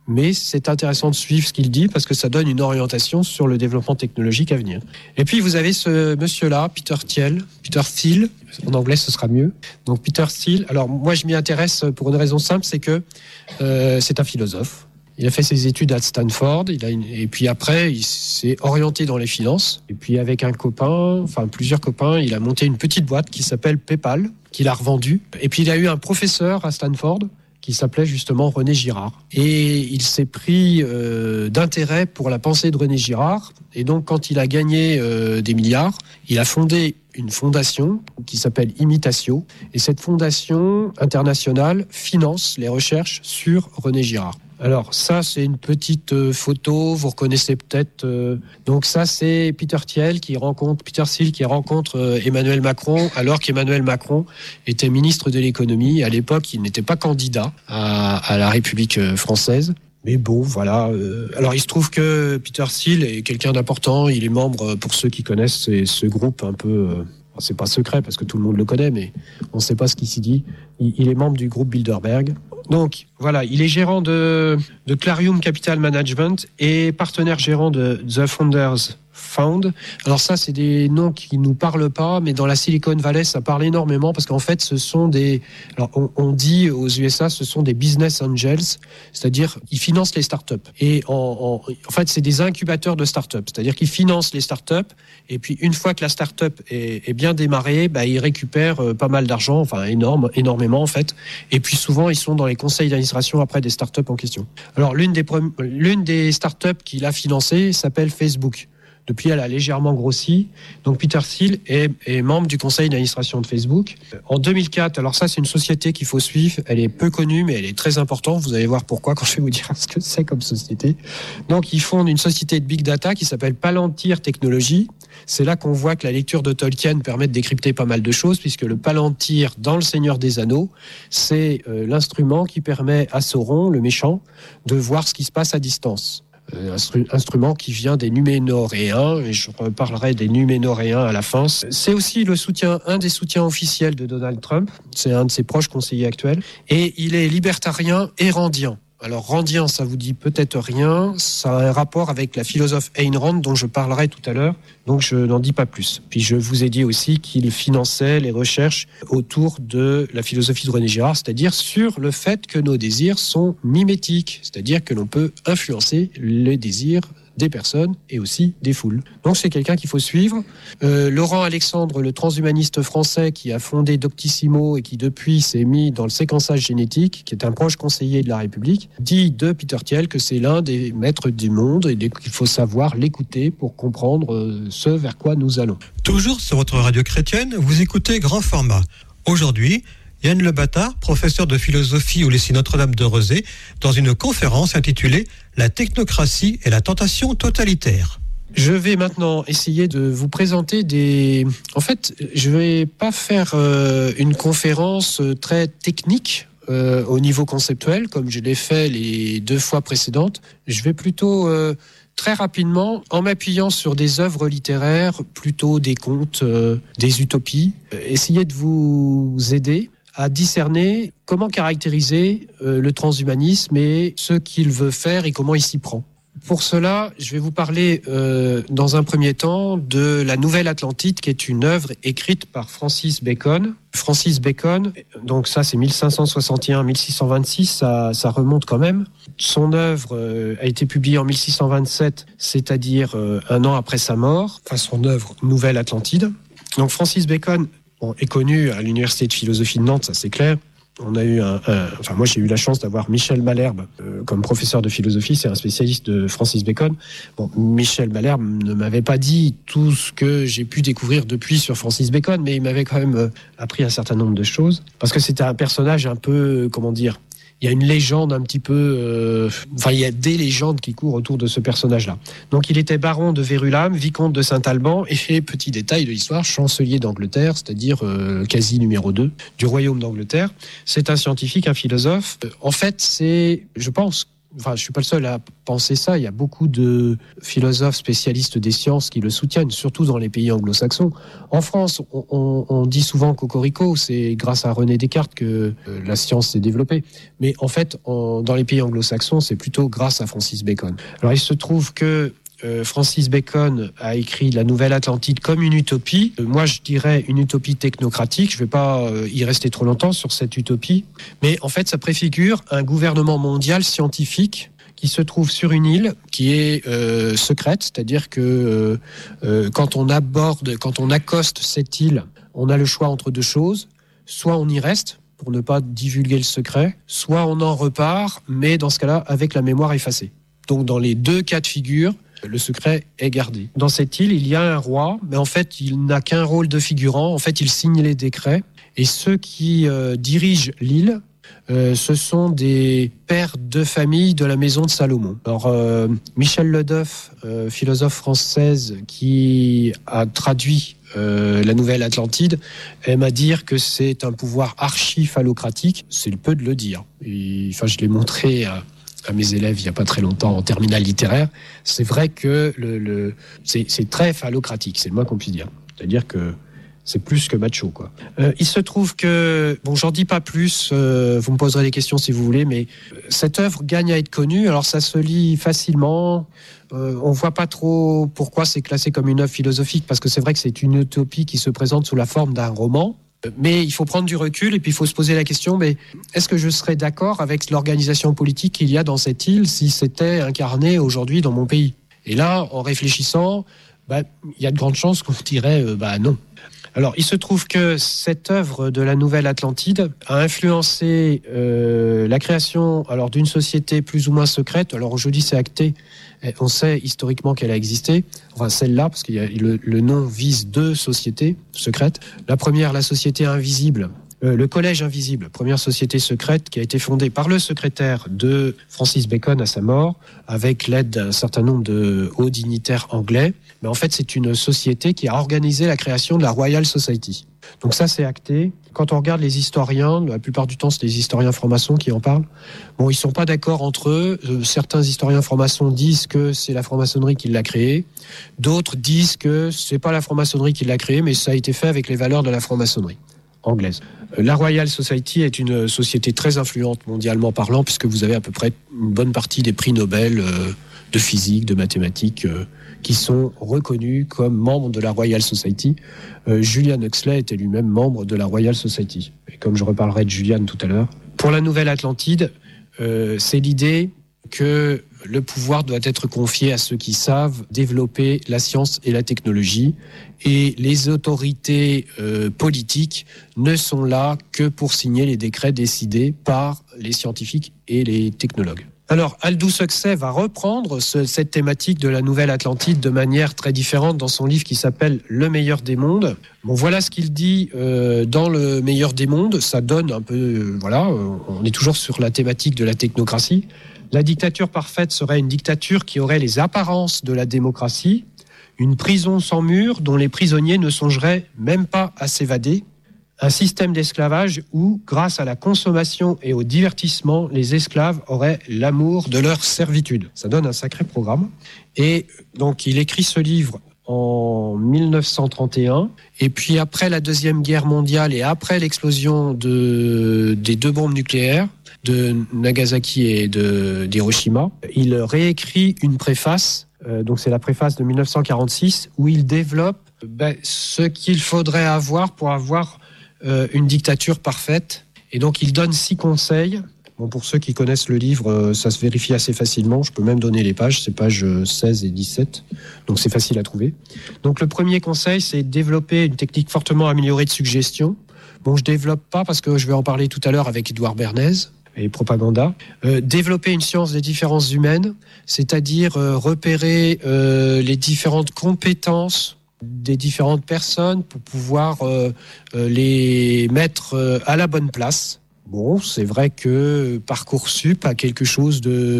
S7: mais c'est intéressant de suivre ce qu'il dit parce que ça donne une orientation sur le développement technologique à venir. Et puis vous avez ce monsieur-là, Peter Thiel, Peter Thiel, en anglais ce sera mieux. Donc Peter Thiel, alors moi je m'y intéresse pour une raison simple, c'est que euh, c'est un philosophe. Il a fait ses études à Stanford, il a une... et puis après, il s'est orienté dans les finances. Et puis avec un copain, enfin plusieurs copains, il a monté une petite boîte qui s'appelle PayPal, qu'il a revendue. Et puis il a eu un professeur à Stanford qui s'appelait justement René Girard. Et il s'est pris euh, d'intérêt pour la pensée de René Girard. Et donc quand il a gagné euh, des milliards, il a fondé une fondation qui s'appelle Imitatio. Et cette fondation internationale finance les recherches sur René Girard. Alors ça, c'est une petite euh, photo, vous reconnaissez peut-être. Euh, donc ça, c'est Peter Thiel qui rencontre Peter Thiel qui rencontre euh, Emmanuel Macron, alors qu'Emmanuel Macron était ministre de l'économie. À l'époque, il n'était pas candidat à, à la République française. Mais bon, voilà. Euh, alors, il se trouve que Peter Thiel est quelqu'un d'important. Il est membre, pour ceux qui connaissent, c'est ce groupe un peu. Euh, c'est pas secret parce que tout le monde le connaît, mais on ne sait pas ce qui s'y dit. Il, il est membre du groupe Bilderberg. Donc, voilà, il est gérant de, de Clarium Capital Management et partenaire gérant de The Founders Fund. Alors ça, c'est des noms qui nous parlent pas, mais dans la Silicon Valley, ça parle énormément parce qu'en fait, ce sont des... Alors, on, on dit aux U S A, ce sont des business angels, c'est-à-dire ils financent les startups. Et en, en, en fait, c'est des incubateurs de startups, c'est-à-dire qu'ils financent les startups et puis une fois que la startup est, est bien démarrée, bah, ils récupèrent pas mal d'argent, enfin énorme, énormément en fait. Et puis souvent, ils sont dans les conseils d'administration après des startups en question. Alors, l'une des, prom- l'une des startups qu'il a financées s'appelle Facebook. Depuis, elle a légèrement grossi. Donc, Peter Thiel est, est membre du conseil d'administration de Facebook. En deux mille quatre, alors ça, c'est une société qu'il faut suivre. Elle est peu connue, mais elle est très importante. Vous allez voir pourquoi quand je vais vous dire ce que c'est comme société. Donc, ils fondent une société de big data qui s'appelle Palantir Technologies. C'est là qu'on voit que la lecture de Tolkien permet de décrypter pas mal de choses, puisque le Palantir, dans Le Seigneur des Anneaux, c'est euh, l'instrument qui permet à Sauron, le méchant, de voir ce qui se passe à distance. Un instru- instrument qui vient des Numénoréens, et je reparlerai des Numénoréens à la fin. C'est aussi le soutien, un des soutiens officiels de Donald Trump, c'est un de ses proches conseillers actuels, et il est libertarien et randien. Alors, randien, ça vous dit peut-être rien, ça a un rapport avec la philosophe Ayn Rand dont je parlerai tout à l'heure, donc je n'en dis pas plus. Puis je vous ai dit aussi qu'il finançait les recherches autour de la philosophie de René Girard, c'est-à-dire sur le fait que nos désirs sont mimétiques, c'est-à-dire que l'on peut influencer les désirs des personnes et aussi des foules. Donc c'est quelqu'un qu'il faut suivre. Euh, Laurent Alexandre, le transhumaniste français qui a fondé Doctissimo et qui depuis s'est mis dans le séquençage génétique, qui est un proche conseiller de la République, dit de Peter Thiel que c'est l'un des maîtres du monde et qu'il faut savoir l'écouter pour comprendre ce vers quoi nous allons.
S6: Toujours sur votre radio chrétienne, vous écoutez Grand Format. Aujourd'hui, Yann Le Bâtard, professeur de philosophie au lycée Notre-Dame de Rezé, dans une conférence intitulée « La technocratie et la tentation totalitaire ».
S7: Je vais maintenant essayer de vous présenter des... En fait, je ne vais pas faire euh, une conférence très technique euh, au niveau conceptuel, comme je l'ai fait les deux fois précédentes. Je vais plutôt... Euh, Très rapidement, en m'appuyant sur des œuvres littéraires, plutôt des contes, euh, des utopies, euh, essayer de vous aider à discerner comment caractériser euh, le transhumanisme et ce qu'il veut faire et comment il s'y prend. Pour cela, je vais vous parler euh, dans un premier temps de La Nouvelle Atlantide, qui est une œuvre écrite par Francis Bacon. Francis Bacon, donc ça c'est mille cinq cent soixante et un à mille six cent vingt-six, ça, ça remonte quand même. Son œuvre euh, a été publiée en mille six cent vingt-sept, c'est-à-dire euh, un an après sa mort, enfin son œuvre Nouvelle Atlantide. Donc Francis Bacon bon, est connu à l'université de philosophie de Nantes, ça c'est clair. On a eu un, un, enfin moi j'ai eu la chance d'avoir Michel Malherbe euh, comme professeur de philosophie, c'est un spécialiste de Francis Bacon. Bon, Michel Malherbe ne m'avait pas dit tout ce que j'ai pu découvrir depuis sur Francis Bacon, mais il m'avait quand même euh, appris un certain nombre de choses, parce que c'était un personnage un peu, euh, comment dire, il y a une légende un petit peu... Euh, enfin, il y a des légendes qui courent autour de ce personnage-là. Donc, il était baron de Verulam, vicomte de Saint-Alban, et petit détail de l'histoire, chancelier d'Angleterre, c'est-à-dire euh, quasi numéro deux du royaume d'Angleterre. C'est un scientifique, un philosophe. En fait, c'est, je pense Enfin, je suis pas le seul à penser ça. Il y a beaucoup de philosophes spécialistes des sciences qui le soutiennent, surtout dans les pays anglo-saxons. En France, on, on, on dit souvent cocorico, c'est grâce à René Descartes que euh, la science s'est développée. Mais en fait, on, dans les pays anglo-saxons, c'est plutôt grâce à Francis Bacon. Alors, il se trouve que Euh, Francis Bacon a écrit La Nouvelle Atlantide comme une utopie. Euh, moi, je dirais une utopie technocratique. Je ne vais pas euh, y rester trop longtemps sur cette utopie. Mais en fait, ça préfigure un gouvernement mondial scientifique qui se trouve sur une île qui est euh, secrète. C'est-à-dire que euh, euh, quand on aborde, quand on accoste cette île, on a le choix entre deux choses. Soit on y reste pour ne pas divulguer le secret, soit on en repart, mais dans ce cas-là, avec la mémoire effacée. Donc, dans les deux cas de figure, le secret est gardé. Dans cette île, il y a un roi, mais en fait, il n'a qu'un rôle de figurant. En fait, il signe les décrets. Et ceux qui euh, dirigent l'île, euh, ce sont des pères de famille de la maison de Salomon. Alors, euh, Michel Ledeuf, euh, philosophe française qui a traduit euh, La Nouvelle Atlantide, aime à dire que c'est un pouvoir archi-phallocratique. C'est le peu de le dire. Et, enfin, je l'ai montré à... à mes élèves il n'y a pas très longtemps en terminale littéraire, c'est vrai que le, le, c'est, c'est très phallocratique, c'est le moins qu'on puisse dire. C'est-à-dire que c'est plus que macho, quoi. Euh, il se trouve que, bon, j'en dis pas plus, euh, vous me poserez des questions si vous voulez, mais cette œuvre gagne à être connue, alors ça se lit facilement, euh, on voit pas trop pourquoi c'est classé comme une œuvre philosophique, parce que c'est vrai que c'est une utopie qui se présente sous la forme d'un roman. Mais il faut prendre du recul et puis il faut se poser la question, mais est-ce que je serais d'accord avec l'organisation politique qu'il y a dans cette île si c'était incarné aujourd'hui dans mon pays ? Et là, en réfléchissant, bah, il y a de grandes chances qu'on dirait euh, bah, non. Alors, il se trouve que cette œuvre de la Nouvelle Atlantide a influencé euh, la création alors, d'une société plus ou moins secrète. Alors aujourd'hui, c'est acté. On sait historiquement qu'elle a existé. Enfin, celle-là, parce que le, le nom vise deux sociétés secrètes. La première, la société invisible. Euh, le Collège Invisible, première société secrète qui a été fondée par le secrétaire de Francis Bacon à sa mort, avec l'aide d'un certain nombre de hauts dignitaires anglais. Mais en fait, c'est une société qui a organisé la création de la Royal Society. Donc ça, c'est acté. Quand on regarde les historiens, la plupart du temps, c'est les historiens francs-maçons qui en parlent. Bon, ils sont pas d'accord entre eux. Euh, certains historiens francs-maçons disent que c'est la franc-maçonnerie qui l'a créé. D'autres disent que c'est pas la franc-maçonnerie qui l'a créé, mais ça a été fait avec les valeurs de la franc-maçonnerie anglaise. La Royal Society est une société très influente mondialement parlant, puisque vous avez à peu près une bonne partie des prix Nobel euh, de physique, de mathématiques, euh, qui sont reconnus comme membres de la Royal Society. Euh, Julian Huxley était lui-même membre de la Royal Society. Et comme je reparlerai de Julian tout à l'heure. Pour la Nouvelle Atlantide, euh, c'est l'idée que le pouvoir doit être confié à ceux qui savent développer la science et la technologie, et les autorités euh, politiques ne sont là que pour signer les décrets décidés par les scientifiques et les technologues. Alors, Aldous Huxley va reprendre ce, cette thématique de la Nouvelle Atlantide de manière très différente dans son livre qui s'appelle « Le meilleur des mondes ». Bon, voilà ce qu'il dit euh, dans « Le meilleur des mondes ». Ça donne un peu, euh, voilà, euh, on est toujours sur la thématique de la technocratie. La dictature parfaite serait une dictature qui aurait les apparences de la démocratie, une prison sans murs dont les prisonniers ne songeraient même pas à s'évader, un système d'esclavage où, grâce à la consommation et au divertissement, les esclaves auraient l'amour de leur servitude. Ça donne un sacré programme. Et donc, il écrit ce livre en dix-neuf cent trente et un. Et puis, après la Deuxième Guerre mondiale et après l'explosion de, des deux bombes nucléaires, de Nagasaki et de, d'Hiroshima, il réécrit une préface, euh, donc c'est la préface de dix-neuf cent quarante-six, où il développe ben, ce qu'il faudrait avoir pour avoir euh, une dictature parfaite. Et donc il donne six conseils. Bon, pour ceux qui connaissent le livre, euh, ça se vérifie assez facilement. Je peux même donner les pages, c'est pages seize et dix-sept, donc c'est facile à trouver. Donc le premier conseil, c'est développer une technique fortement améliorée de suggestion. Bon, je développe pas parce que je vais en parler tout à l'heure avec Édouard Bernays et propaganda. Euh, développer une science des différences humaines, c'est-à-dire euh, repérer euh, les différentes compétences des différentes personnes pour pouvoir euh, euh, les mettre euh, à la bonne place. Bon, c'est vrai que Parcoursup a quelque chose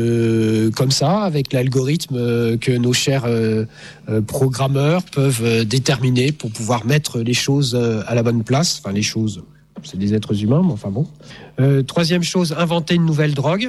S7: de comme ça, avec l'algorithme euh, que nos chers euh, euh, programmeurs peuvent euh, déterminer pour pouvoir mettre les choses euh, à la bonne place. Enfin, les choses... C'est des êtres humains, mais enfin bon. Euh, troisième chose, inventer une nouvelle drogue.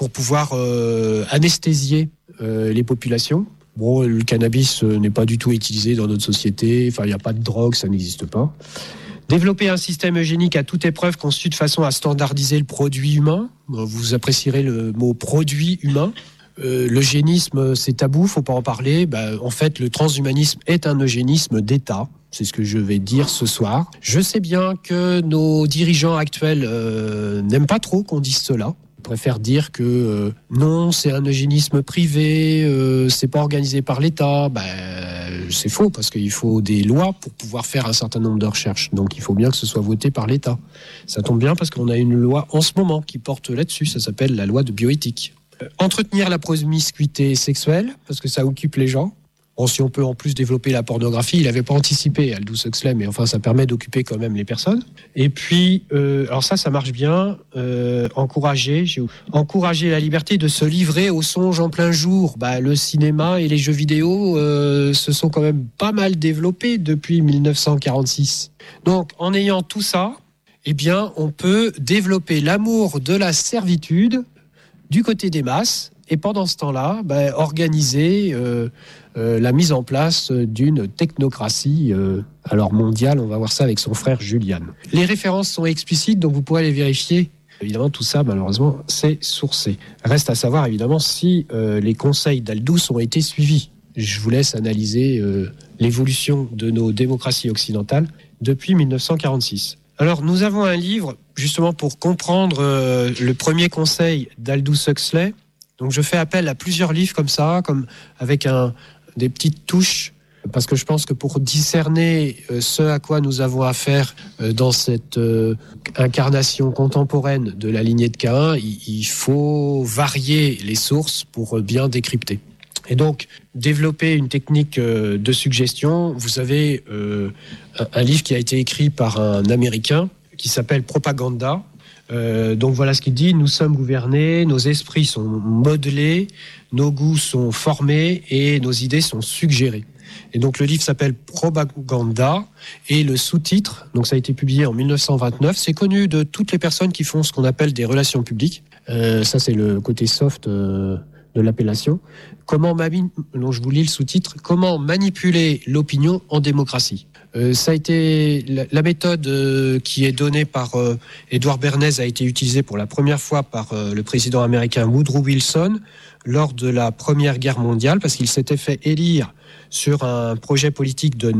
S7: pour pouvoir euh, anesthésier euh, les populations. Bon, le cannabis euh, n'est pas du tout utilisé dans notre société, enfin il n'y a pas de drogue, ça n'existe pas. Développer un système eugénique à toute épreuve conçu de façon à standardiser le produit humain. Vous apprécierez le mot produit humain. Euh, l'eugénisme, c'est tabou, faut pas en parler. Ben, en fait, le transhumanisme est un eugénisme d'État. C'est ce que je vais dire ce soir. Je sais bien que nos dirigeants actuels euh, n'aiment pas trop qu'on dise cela. Ils préfèrent dire que euh, non, c'est un eugénisme privé, euh, c'est pas organisé par l'État. Ben, c'est faux, parce qu'il faut des lois pour pouvoir faire un certain nombre de recherches. Donc il faut bien que ce soit voté par l'État. Ça tombe bien parce qu'on a une loi en ce moment qui porte là-dessus. Ça s'appelle la loi de bioéthique. Euh, entretenir la promiscuité sexuelle, parce que ça occupe les gens. Bon, si on peut en plus développer la pornographie, il n'avait pas anticipé Aldous Huxley, mais enfin ça permet d'occuper quand même les personnes. Et puis, euh, alors ça, ça marche bien, euh, encourager, j'ai... encourager la liberté de se livrer aux songes en plein jour. Bah, le cinéma et les jeux vidéo euh, se sont quand même pas mal développés depuis dix-neuf cent quarante-six. Donc, en ayant tout ça, eh bien, on peut développer l'amour de la servitude du côté des masses. Et pendant ce temps-là, bah, organiser euh, euh, la mise en place d'une technocratie euh, alors mondiale. On va voir ça avec son frère Julian. Les références sont explicites, donc vous pourrez les vérifier. Évidemment, tout ça, malheureusement, c'est sourcé. Reste à savoir, évidemment, si euh, les conseils d'Aldous ont été suivis. Je vous laisse analyser euh, l'évolution de nos démocraties occidentales depuis dix-neuf cent quarante-six. Alors, nous avons un livre, justement, pour comprendre euh, le premier conseil d'Aldous Huxley. Donc je fais appel à plusieurs livres comme ça, comme avec un, des petites touches, parce que je pense que pour discerner ce à quoi nous avons affaire dans cette euh, incarnation contemporaine de la lignée de Caïn, il, il faut varier les sources pour bien décrypter. Et donc, développer une technique de suggestion, vous avez euh, un, un livre qui a été écrit par un Américain qui s'appelle Propaganda. Euh, donc voilà ce qu'il dit, nous sommes gouvernés, nos esprits sont modelés, nos goûts sont formés et nos idées sont suggérées. Et donc le livre s'appelle Propaganda et le sous-titre, donc ça a été publié en dix-neuf cent vingt-neuf, c'est connu de toutes les personnes qui font ce qu'on appelle des relations publiques. Euh, ça c'est le côté soft euh, de l'appellation. Comment mani- donc je vous lis le sous-titre, comment manipuler l'opinion en démocratie. Euh, ça a été la, la méthode euh, qui est donnée par euh, Edward Bernays a été utilisée pour la première fois par euh, le président américain Woodrow Wilson lors de la Première Guerre mondiale, parce qu'il s'était fait élire sur un projet politique de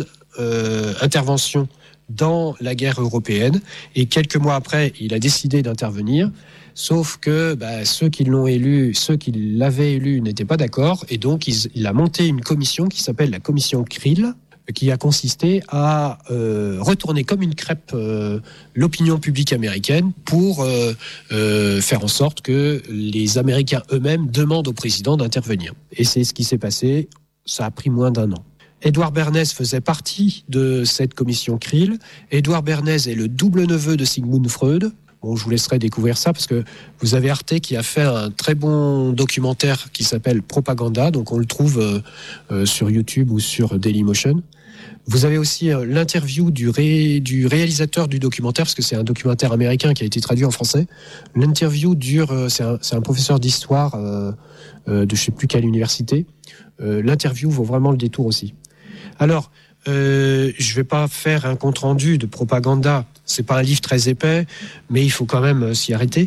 S7: non-intervention euh, dans la guerre européenne, et quelques mois après, il a décidé d'intervenir. Sauf que bah, ceux qui l'ont élu, ceux qui l'avaient élu n'étaient pas d'accord, et donc il, il a monté une commission qui s'appelle la commission Krill, qui a consisté à euh, retourner comme une crêpe euh, l'opinion publique américaine pour euh, euh, faire en sorte que les Américains eux-mêmes demandent au président d'intervenir. Et c'est ce qui s'est passé, ça a pris moins d'un an. Edward Bernays faisait partie de cette commission Krill. Edward Bernays est le double neveu de Sigmund Freud. Bon, je vous laisserai découvrir ça parce que vous avez Arte qui a fait un très bon documentaire qui s'appelle Propaganda, donc on le trouve euh, euh, sur YouTube ou sur Dailymotion. Vous avez aussi euh, l'interview du, ré, du réalisateur du documentaire, parce que c'est un documentaire américain qui a été traduit en français. L'interview dure, euh, c'est, un, c'est un professeur d'histoire euh, euh, de je ne sais plus quelle université. Euh, l'interview vaut vraiment le détour aussi. Alors, euh, je ne vais pas faire un compte-rendu de Propaganda. C'est pas un livre très épais, mais il faut quand même s'y arrêter.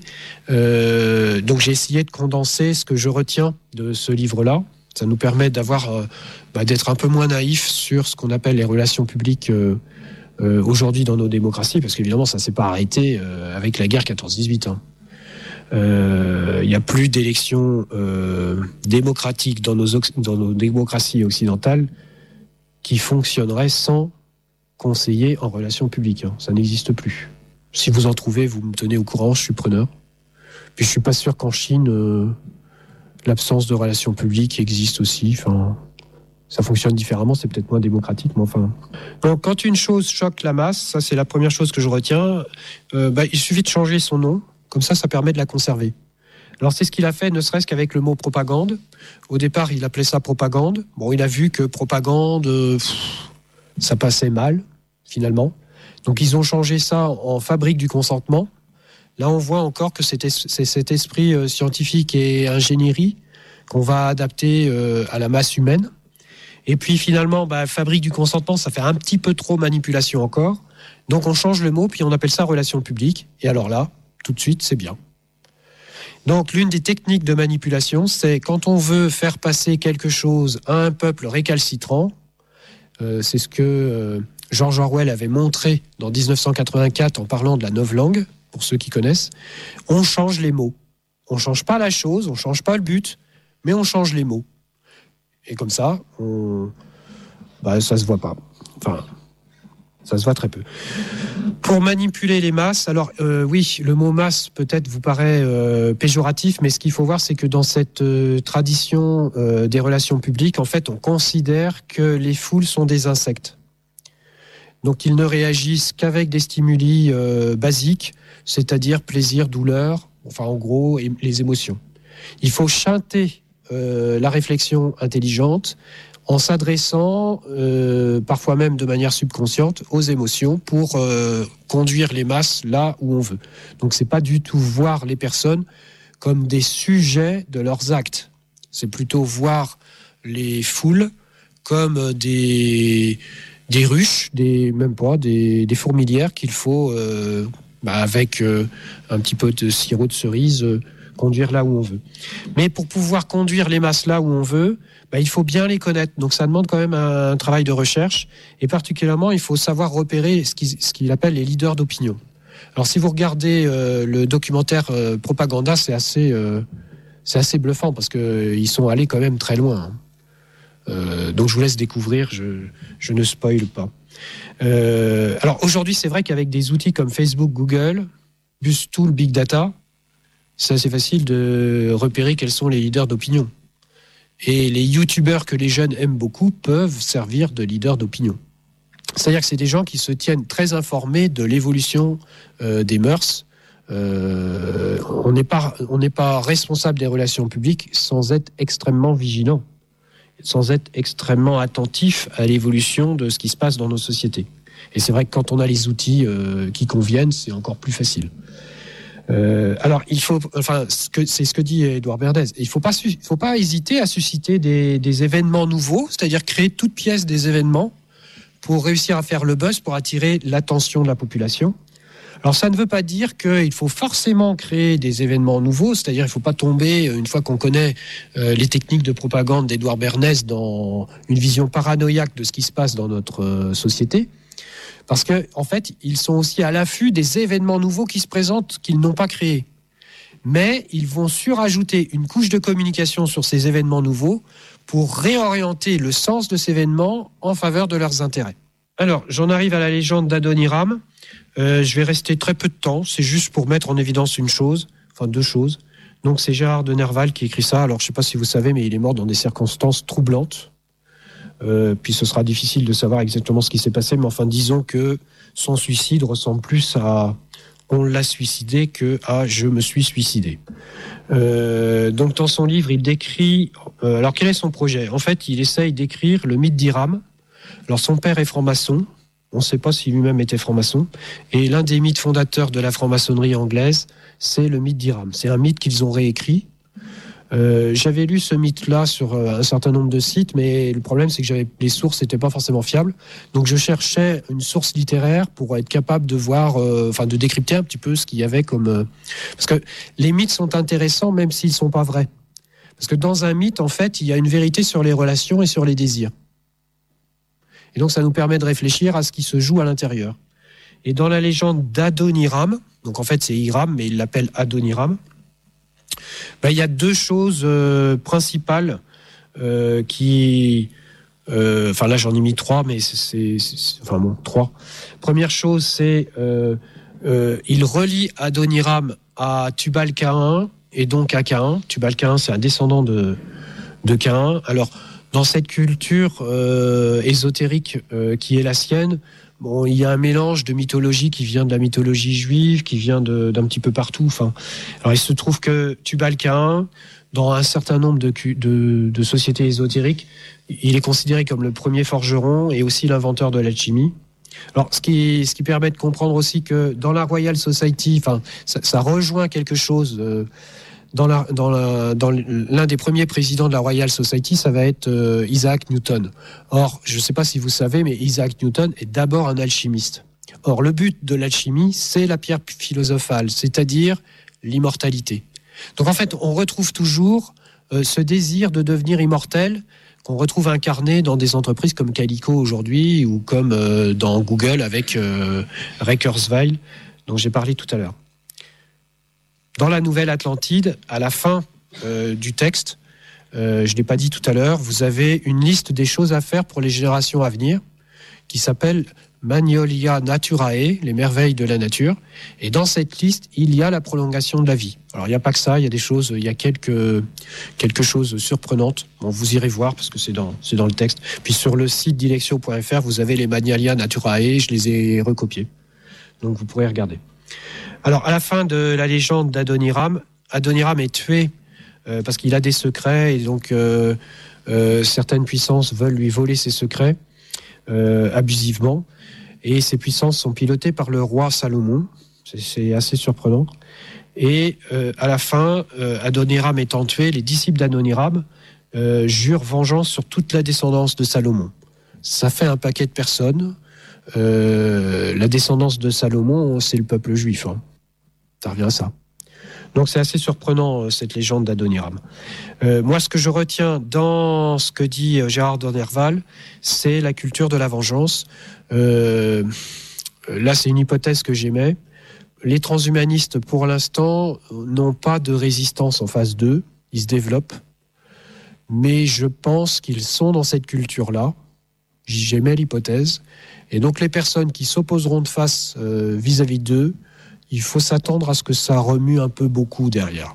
S7: Euh, donc j'ai essayé de condenser ce que je retiens de ce livre-là. Ça nous permet d'avoir, euh, bah, d'être un peu moins naïf sur ce qu'on appelle les relations publiques euh, euh, aujourd'hui dans nos démocraties, parce qu'évidemment ça s'est pas arrêté euh, avec la guerre quatorze dix-huit. Hein. Euh, il n'y a plus d'élections euh, démocratiques dans nos, dans nos démocraties occidentales qui fonctionneraient sans conseiller en relations publiques. Hein. Ça n'existe plus. Si vous en trouvez, vous me tenez au courant, je suis preneur. Puis je suis pas sûr qu'en Chine, euh, l'absence de relations publiques existe aussi. Enfin, ça fonctionne différemment, c'est peut-être moins démocratique, mais enfin... Donc quand une chose choque la masse, ça c'est la première chose que je retiens, euh, bah, il suffit de changer son nom, comme ça, ça permet de la conserver. Alors c'est ce qu'il a fait, ne serait-ce qu'avec le mot propagande. Au départ, il appelait ça propagande. Bon, il a vu que propagande... Euh, pff, ça passait mal, finalement. Donc ils ont changé ça en fabrique du consentement. Là, on voit encore que c'est, es- c'est cet esprit euh, scientifique et ingénierie qu'on va adapter euh, à la masse humaine. Et puis finalement, bah, fabrique du consentement, ça fait un petit peu trop manipulation encore. Donc on change le mot, puis on appelle ça relation publique. Et alors là, tout de suite, c'est bien. Donc l'une des techniques de manipulation, c'est quand on veut faire passer quelque chose à un peuple récalcitrant, euh, c'est ce que euh, George Orwell avait montré dans dix-neuf cent quatre-vingt-quatre en parlant de la novlangue, pour ceux qui connaissent, on change les mots. On ne change pas la chose, on ne change pas le but, mais on change les mots. Et comme ça, on... bah, ça ne se voit pas. Enfin, ça se voit très peu. Pour manipuler les masses, alors euh, oui, le mot masse peut-être vous paraît euh, péjoratif, mais ce qu'il faut voir, c'est que dans cette euh, tradition euh, des relations publiques, en fait, on considère que les foules sont des insectes. Donc ils ne réagissent qu'avec des stimuli euh, basiques, c'est-à-dire plaisir, douleur, enfin en gros, é- les émotions. Il faut chanter euh, la réflexion intelligente en s'adressant, euh, parfois même de manière subconsciente, aux émotions pour euh, conduire les masses là où on veut. Donc c'est pas du tout voir les personnes comme des sujets de leurs actes. C'est plutôt voir les foules comme des, des ruches, des, même pas, des, des fourmilières qu'il faut, euh, bah, avec euh, un petit peu de sirop de cerise, euh, conduire là où on veut. Mais pour pouvoir conduire les masses là où on veut, bah, il faut bien les connaître. Donc ça demande quand même un, un travail de recherche. Et particulièrement, il faut savoir repérer ce qu'il, ce qu'il appelle les leaders d'opinion. Alors si vous regardez euh, le documentaire euh, Propaganda, c'est assez, euh, c'est assez bluffant parce qu'ils sont allés quand même très loin. Hein. Euh, donc je vous laisse découvrir, je, je ne spoil pas. Euh, alors aujourd'hui, c'est vrai qu'avec des outils comme Facebook, Google, plus tout le big data, c'est assez facile de repérer quels sont les leaders d'opinion. Et les youtubeurs que les jeunes aiment beaucoup peuvent servir de leaders d'opinion. C'est-à-dire que c'est des gens qui se tiennent très informés de l'évolution euh, des mœurs. Euh, on n'est pas, on n'est pas responsable des relations publiques sans être extrêmement vigilant, sans être extrêmement attentif à l'évolution de ce qui se passe dans nos sociétés. Et c'est vrai que quand on a les outils euh, qui conviennent, c'est encore plus facile. Euh, alors, il faut, enfin, ce que, c'est ce que dit Édouard Berdès. Il faut pas, il faut pas hésiter à susciter des, des événements nouveaux, c'est-à-dire créer toute pièce des événements pour réussir à faire le buzz, pour attirer l'attention de la population. Alors, ça ne veut pas dire qu'il faut forcément créer des événements nouveaux, c'est-à-dire il ne faut pas tomber, une fois qu'on connaît euh, les techniques de propagande d'Édouard Berdès, dans une vision paranoïaque de ce qui se passe dans notre euh, société. Parce que, en fait, ils sont aussi à l'affût des événements nouveaux qui se présentent, qu'ils n'ont pas créés. Mais ils vont surajouter une couche de communication sur ces événements nouveaux pour réorienter le sens de ces événements en faveur de leurs intérêts. Alors, j'en arrive à la légende d'Adoniram. Euh, je vais rester très peu de temps. C'est juste pour mettre en évidence une chose, enfin deux choses. Donc, c'est Gérard de Nerval qui écrit ça. Alors, je ne sais pas si vous savez, mais il est mort dans des circonstances troublantes. Euh, puis ce sera difficile de savoir exactement ce qui s'est passé, mais enfin disons que son suicide ressemble plus à on l'a suicidé que à je me suis suicidé. Euh, donc dans son livre, il décrit. Euh, alors quel est son projet ? En fait, il essaye d'écrire le mythe d'Hiram. Alors son père est franc-maçon. On ne sait pas si lui-même était franc-maçon. Et l'un des mythes fondateurs de la franc-maçonnerie anglaise, c'est le mythe d'Hiram. C'est un mythe qu'ils ont réécrit. Euh, j'avais lu ce mythe-là sur euh, un certain nombre de sites, mais le problème c'est que j'avais, les sources n'étaient pas forcément fiables. Donc je cherchais une source littéraire pour être capable de voir, euh, enfin de décrypter un petit peu ce qu'il y avait comme... Euh, parce que les mythes sont intéressants même s'ils ne sont pas vrais. Parce que dans un mythe, en fait, il y a une vérité sur les relations et sur les désirs. Et donc ça nous permet de réfléchir à ce qui se joue à l'intérieur. Et dans la légende d'Adoniram, donc en fait c'est Hiram, mais il l'appelle Adoniram, ben, il y a deux choses euh, principales euh, qui... Euh, enfin là j'en ai mis trois, mais c'est... c'est, c'est enfin bon, trois. Première chose, c'est... Euh, euh, il relie Adoniram à Tubal-Caïn, et donc à Caïn. Tubal-Caïn, c'est un descendant de, de Caïn. Alors, dans cette culture euh, ésotérique euh, qui est la sienne, bon, il y a un mélange de mythologie qui vient de la mythologie juive, qui vient de, d'un petit peu partout. Enfin, alors il se trouve que Tubal-Caïn, dans un certain nombre de, de, de sociétés ésotériques, il est considéré comme le premier forgeron et aussi l'inventeur de l'alchimie. Alors, ce qui, ce qui permet de comprendre aussi que dans la Royal Society, enfin, ça, ça rejoint quelque chose. Euh, dans, la, dans, la, dans l'un des premiers présidents de la Royal Society, ça va être euh, Isaac Newton. Or, je ne sais pas si vous savez, mais Isaac Newton est d'abord un alchimiste. Or, le but de l'alchimie, c'est la pierre philosophale, c'est-à-dire l'immortalité. Donc, en fait, on retrouve toujours euh, ce désir de devenir immortel qu'on retrouve incarné dans des entreprises comme Calico aujourd'hui ou comme euh, dans Google avec euh, Ray Kurzweil, dont j'ai parlé tout à l'heure. Dans la Nouvelle Atlantide, à la fin euh, du texte, euh, je ne l'ai pas dit tout à l'heure, vous avez une liste des choses à faire pour les générations à venir qui s'appelle Magnolia Naturae, les merveilles de la nature. Et dans cette liste, il y a la prolongation de la vie. Alors, il n'y a pas que ça, il y a des choses, il y a quelques, quelque choses surprenantes. Bon, vous irez voir parce que c'est dans, c'est dans le texte. Puis sur le site dilexio point f r, vous avez les Magnolia Naturae, je les ai recopiés. Donc, vous pourrez regarder. Alors, à la fin de la légende d'Adoniram, Adoniram est tué euh, parce qu'il a des secrets et donc euh, euh, certaines puissances veulent lui voler ses secrets euh, abusivement. Et ces puissances sont pilotées par le roi Salomon. C'est, c'est assez surprenant. Et euh, à la fin, euh, Adoniram étant tué, les disciples d'Adoniram euh, jurent vengeance sur toute la descendance de Salomon. Ça fait un paquet de personnes. Euh, la descendance de Salomon, c'est le peuple juif. Hein. Ça revient à ça. Donc c'est assez surprenant, cette légende d'Adoniram. Euh, moi, ce que je retiens dans ce que dit Gérard de Nerval, c'est la culture de la vengeance. Euh, là, c'est une hypothèse que j'émets. Les transhumanistes, pour l'instant, n'ont pas de résistance en face d'eux. Ils se développent. Mais je pense qu'ils sont dans cette culture-là. J'émets l'hypothèse. Et donc, les personnes qui s'opposeront de face euh, vis-à-vis d'eux, il faut s'attendre à ce que ça remue un peu beaucoup derrière.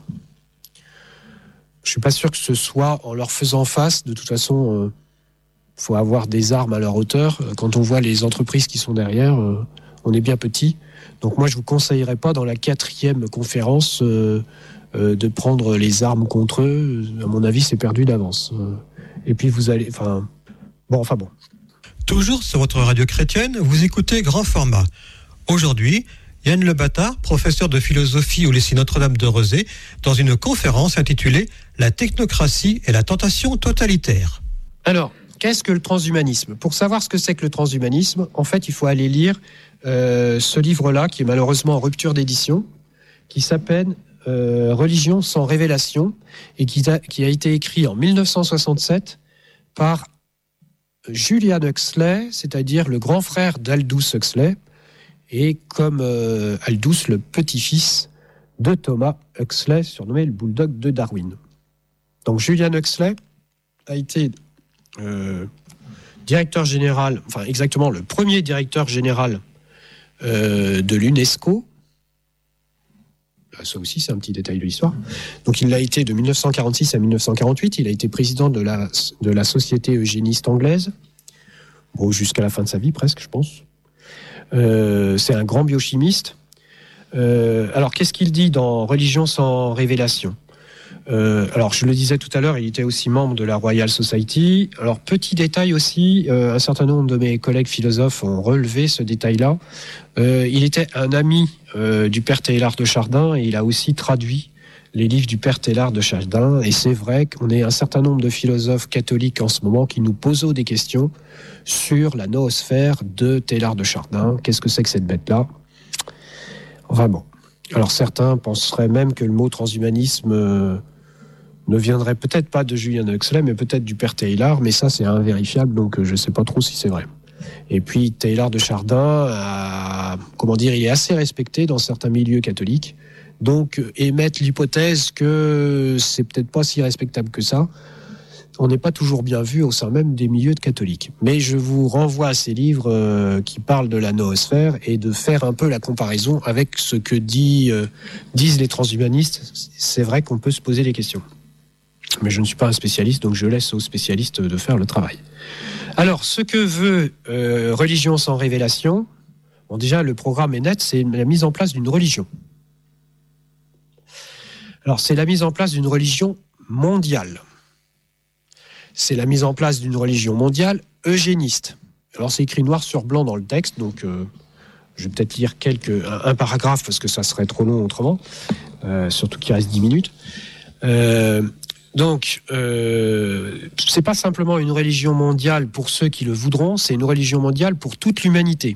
S7: Je ne suis pas sûr que ce soit en leur faisant face. De toute façon, il euh, faut avoir des armes à leur hauteur. Quand on voit les entreprises qui sont derrière, euh, on est bien petit. Donc moi, je ne vous conseillerais pas dans la quatrième conférence euh, euh, de prendre les armes contre eux. À mon avis, c'est perdu d'avance. Euh, et puis vous allez... Enfin, bon, enfin bon.
S6: Toujours sur votre radio chrétienne, vous écoutez Grand Format. Aujourd'hui, Yann Le Bâtard, professeur de philosophie au lycée Notre-Dame de Rezé, dans une conférence intitulée « La technocratie et la tentation totalitaire ».
S7: Alors, qu'est-ce que le transhumanisme ? Pour savoir ce que c'est que le transhumanisme, en fait, il faut aller lire euh, ce livre-là, qui est malheureusement en rupture d'édition, qui s'appelle euh, « Religion sans révélation » et qui a, qui a été écrit en dix-neuf cent soixante-sept par Julian Huxley, c'est-à-dire le grand frère d'Aldous Huxley, et comme euh, Aldous, le petit-fils de Thomas Huxley, surnommé le bulldog de Darwin. Donc Julian Huxley a été euh, directeur général, enfin exactement le premier directeur général euh, de l'UNESCO. Ça aussi, c'est un petit détail de l'histoire. Donc il l'a été de dix-neuf cent quarante-six à dix-neuf cent quarante-huit. Il a été président de la, de la Société eugéniste anglaise, bon, jusqu'à la fin de sa vie presque, je pense. Euh, c'est un grand biochimiste. Euh, alors, qu'est-ce qu'il dit dans Religion sans révélation ? euh, Alors, je le disais tout à l'heure, il était aussi membre de la Royal Society. Alors, petit détail aussi, euh, un certain nombre de mes collègues philosophes ont relevé ce détail-là. Euh, il était un ami euh, du père Teilhard de Chardin et il a aussi traduit les livres du père Teilhard de Chardin. Et c'est vrai qu'on est un certain nombre de philosophes catholiques en ce moment qui nous posent des questions sur la noosphère de Teilhard de Chardin. Qu'est-ce que c'est que cette bête-là ? Enfin bon. Alors certains penseraient même que le mot transhumanisme euh, ne viendrait peut-être pas de Julian Huxley, mais peut-être du père Teilhard, mais ça c'est invérifiable, donc euh, je ne sais pas trop si c'est vrai. Et puis Teilhard de Chardin, a, comment dire, il est assez respecté dans certains milieux catholiques. Donc, émettre l'hypothèse que c'est peut-être pas si respectable que ça, on n'est pas toujours bien vu au sein même des milieux de catholiques. Mais je vous renvoie à ces livres euh, qui parlent de la noosphère et de faire un peu la comparaison avec ce que dit, euh, disent les transhumanistes. C'est vrai qu'on peut se poser des questions. Mais je ne suis pas un spécialiste, donc je laisse aux spécialistes de faire le travail. Alors, ce que veut euh, Religion sans révélation, bon, déjà, le programme est net, c'est la mise en place d'une religion. Alors, c'est la mise en place d'une religion mondiale. C'est la mise en place d'une religion mondiale eugéniste. Alors c'est écrit noir sur blanc dans le texte, donc euh, je vais peut-être lire quelques, un, un paragraphe parce que ça serait trop long autrement, euh, surtout qu'il reste dix minutes. Euh, donc, euh, c'est pas simplement une religion mondiale pour ceux qui le voudront, c'est une religion mondiale pour toute l'humanité.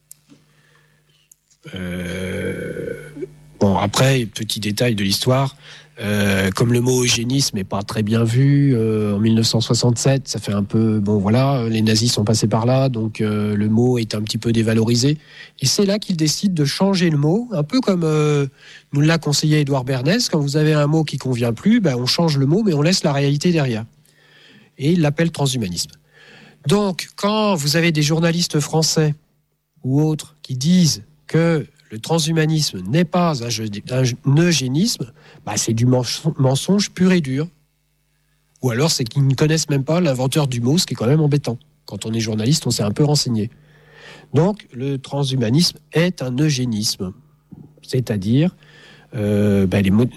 S7: Euh, bon, après, petit détail de l'histoire, euh, comme le mot eugénisme n'est pas très bien vu, euh, en dix-neuf cent soixante-sept, ça fait un peu, bon voilà, les nazis sont passés par là, donc euh, le mot est un petit peu dévalorisé. Et c'est là qu'ils décident de changer le mot, un peu comme euh, nous l'a conseillé Édouard Bernès, quand vous avez un mot qui convient plus, ben on change le mot, mais on laisse la réalité derrière. Et il l'appelle transhumanisme. Donc, quand vous avez des journalistes français ou autres qui disent que le transhumanisme n'est pas un, un eugénisme, bah c'est du mensonge pur et dur. Ou alors c'est qu'ils ne connaissent même pas l'inventeur du mot, ce qui est quand même embêtant. Quand on est journaliste, on s'est un peu renseigné. Donc le transhumanisme est un eugénisme. C'est-à-dire, euh, bah, les,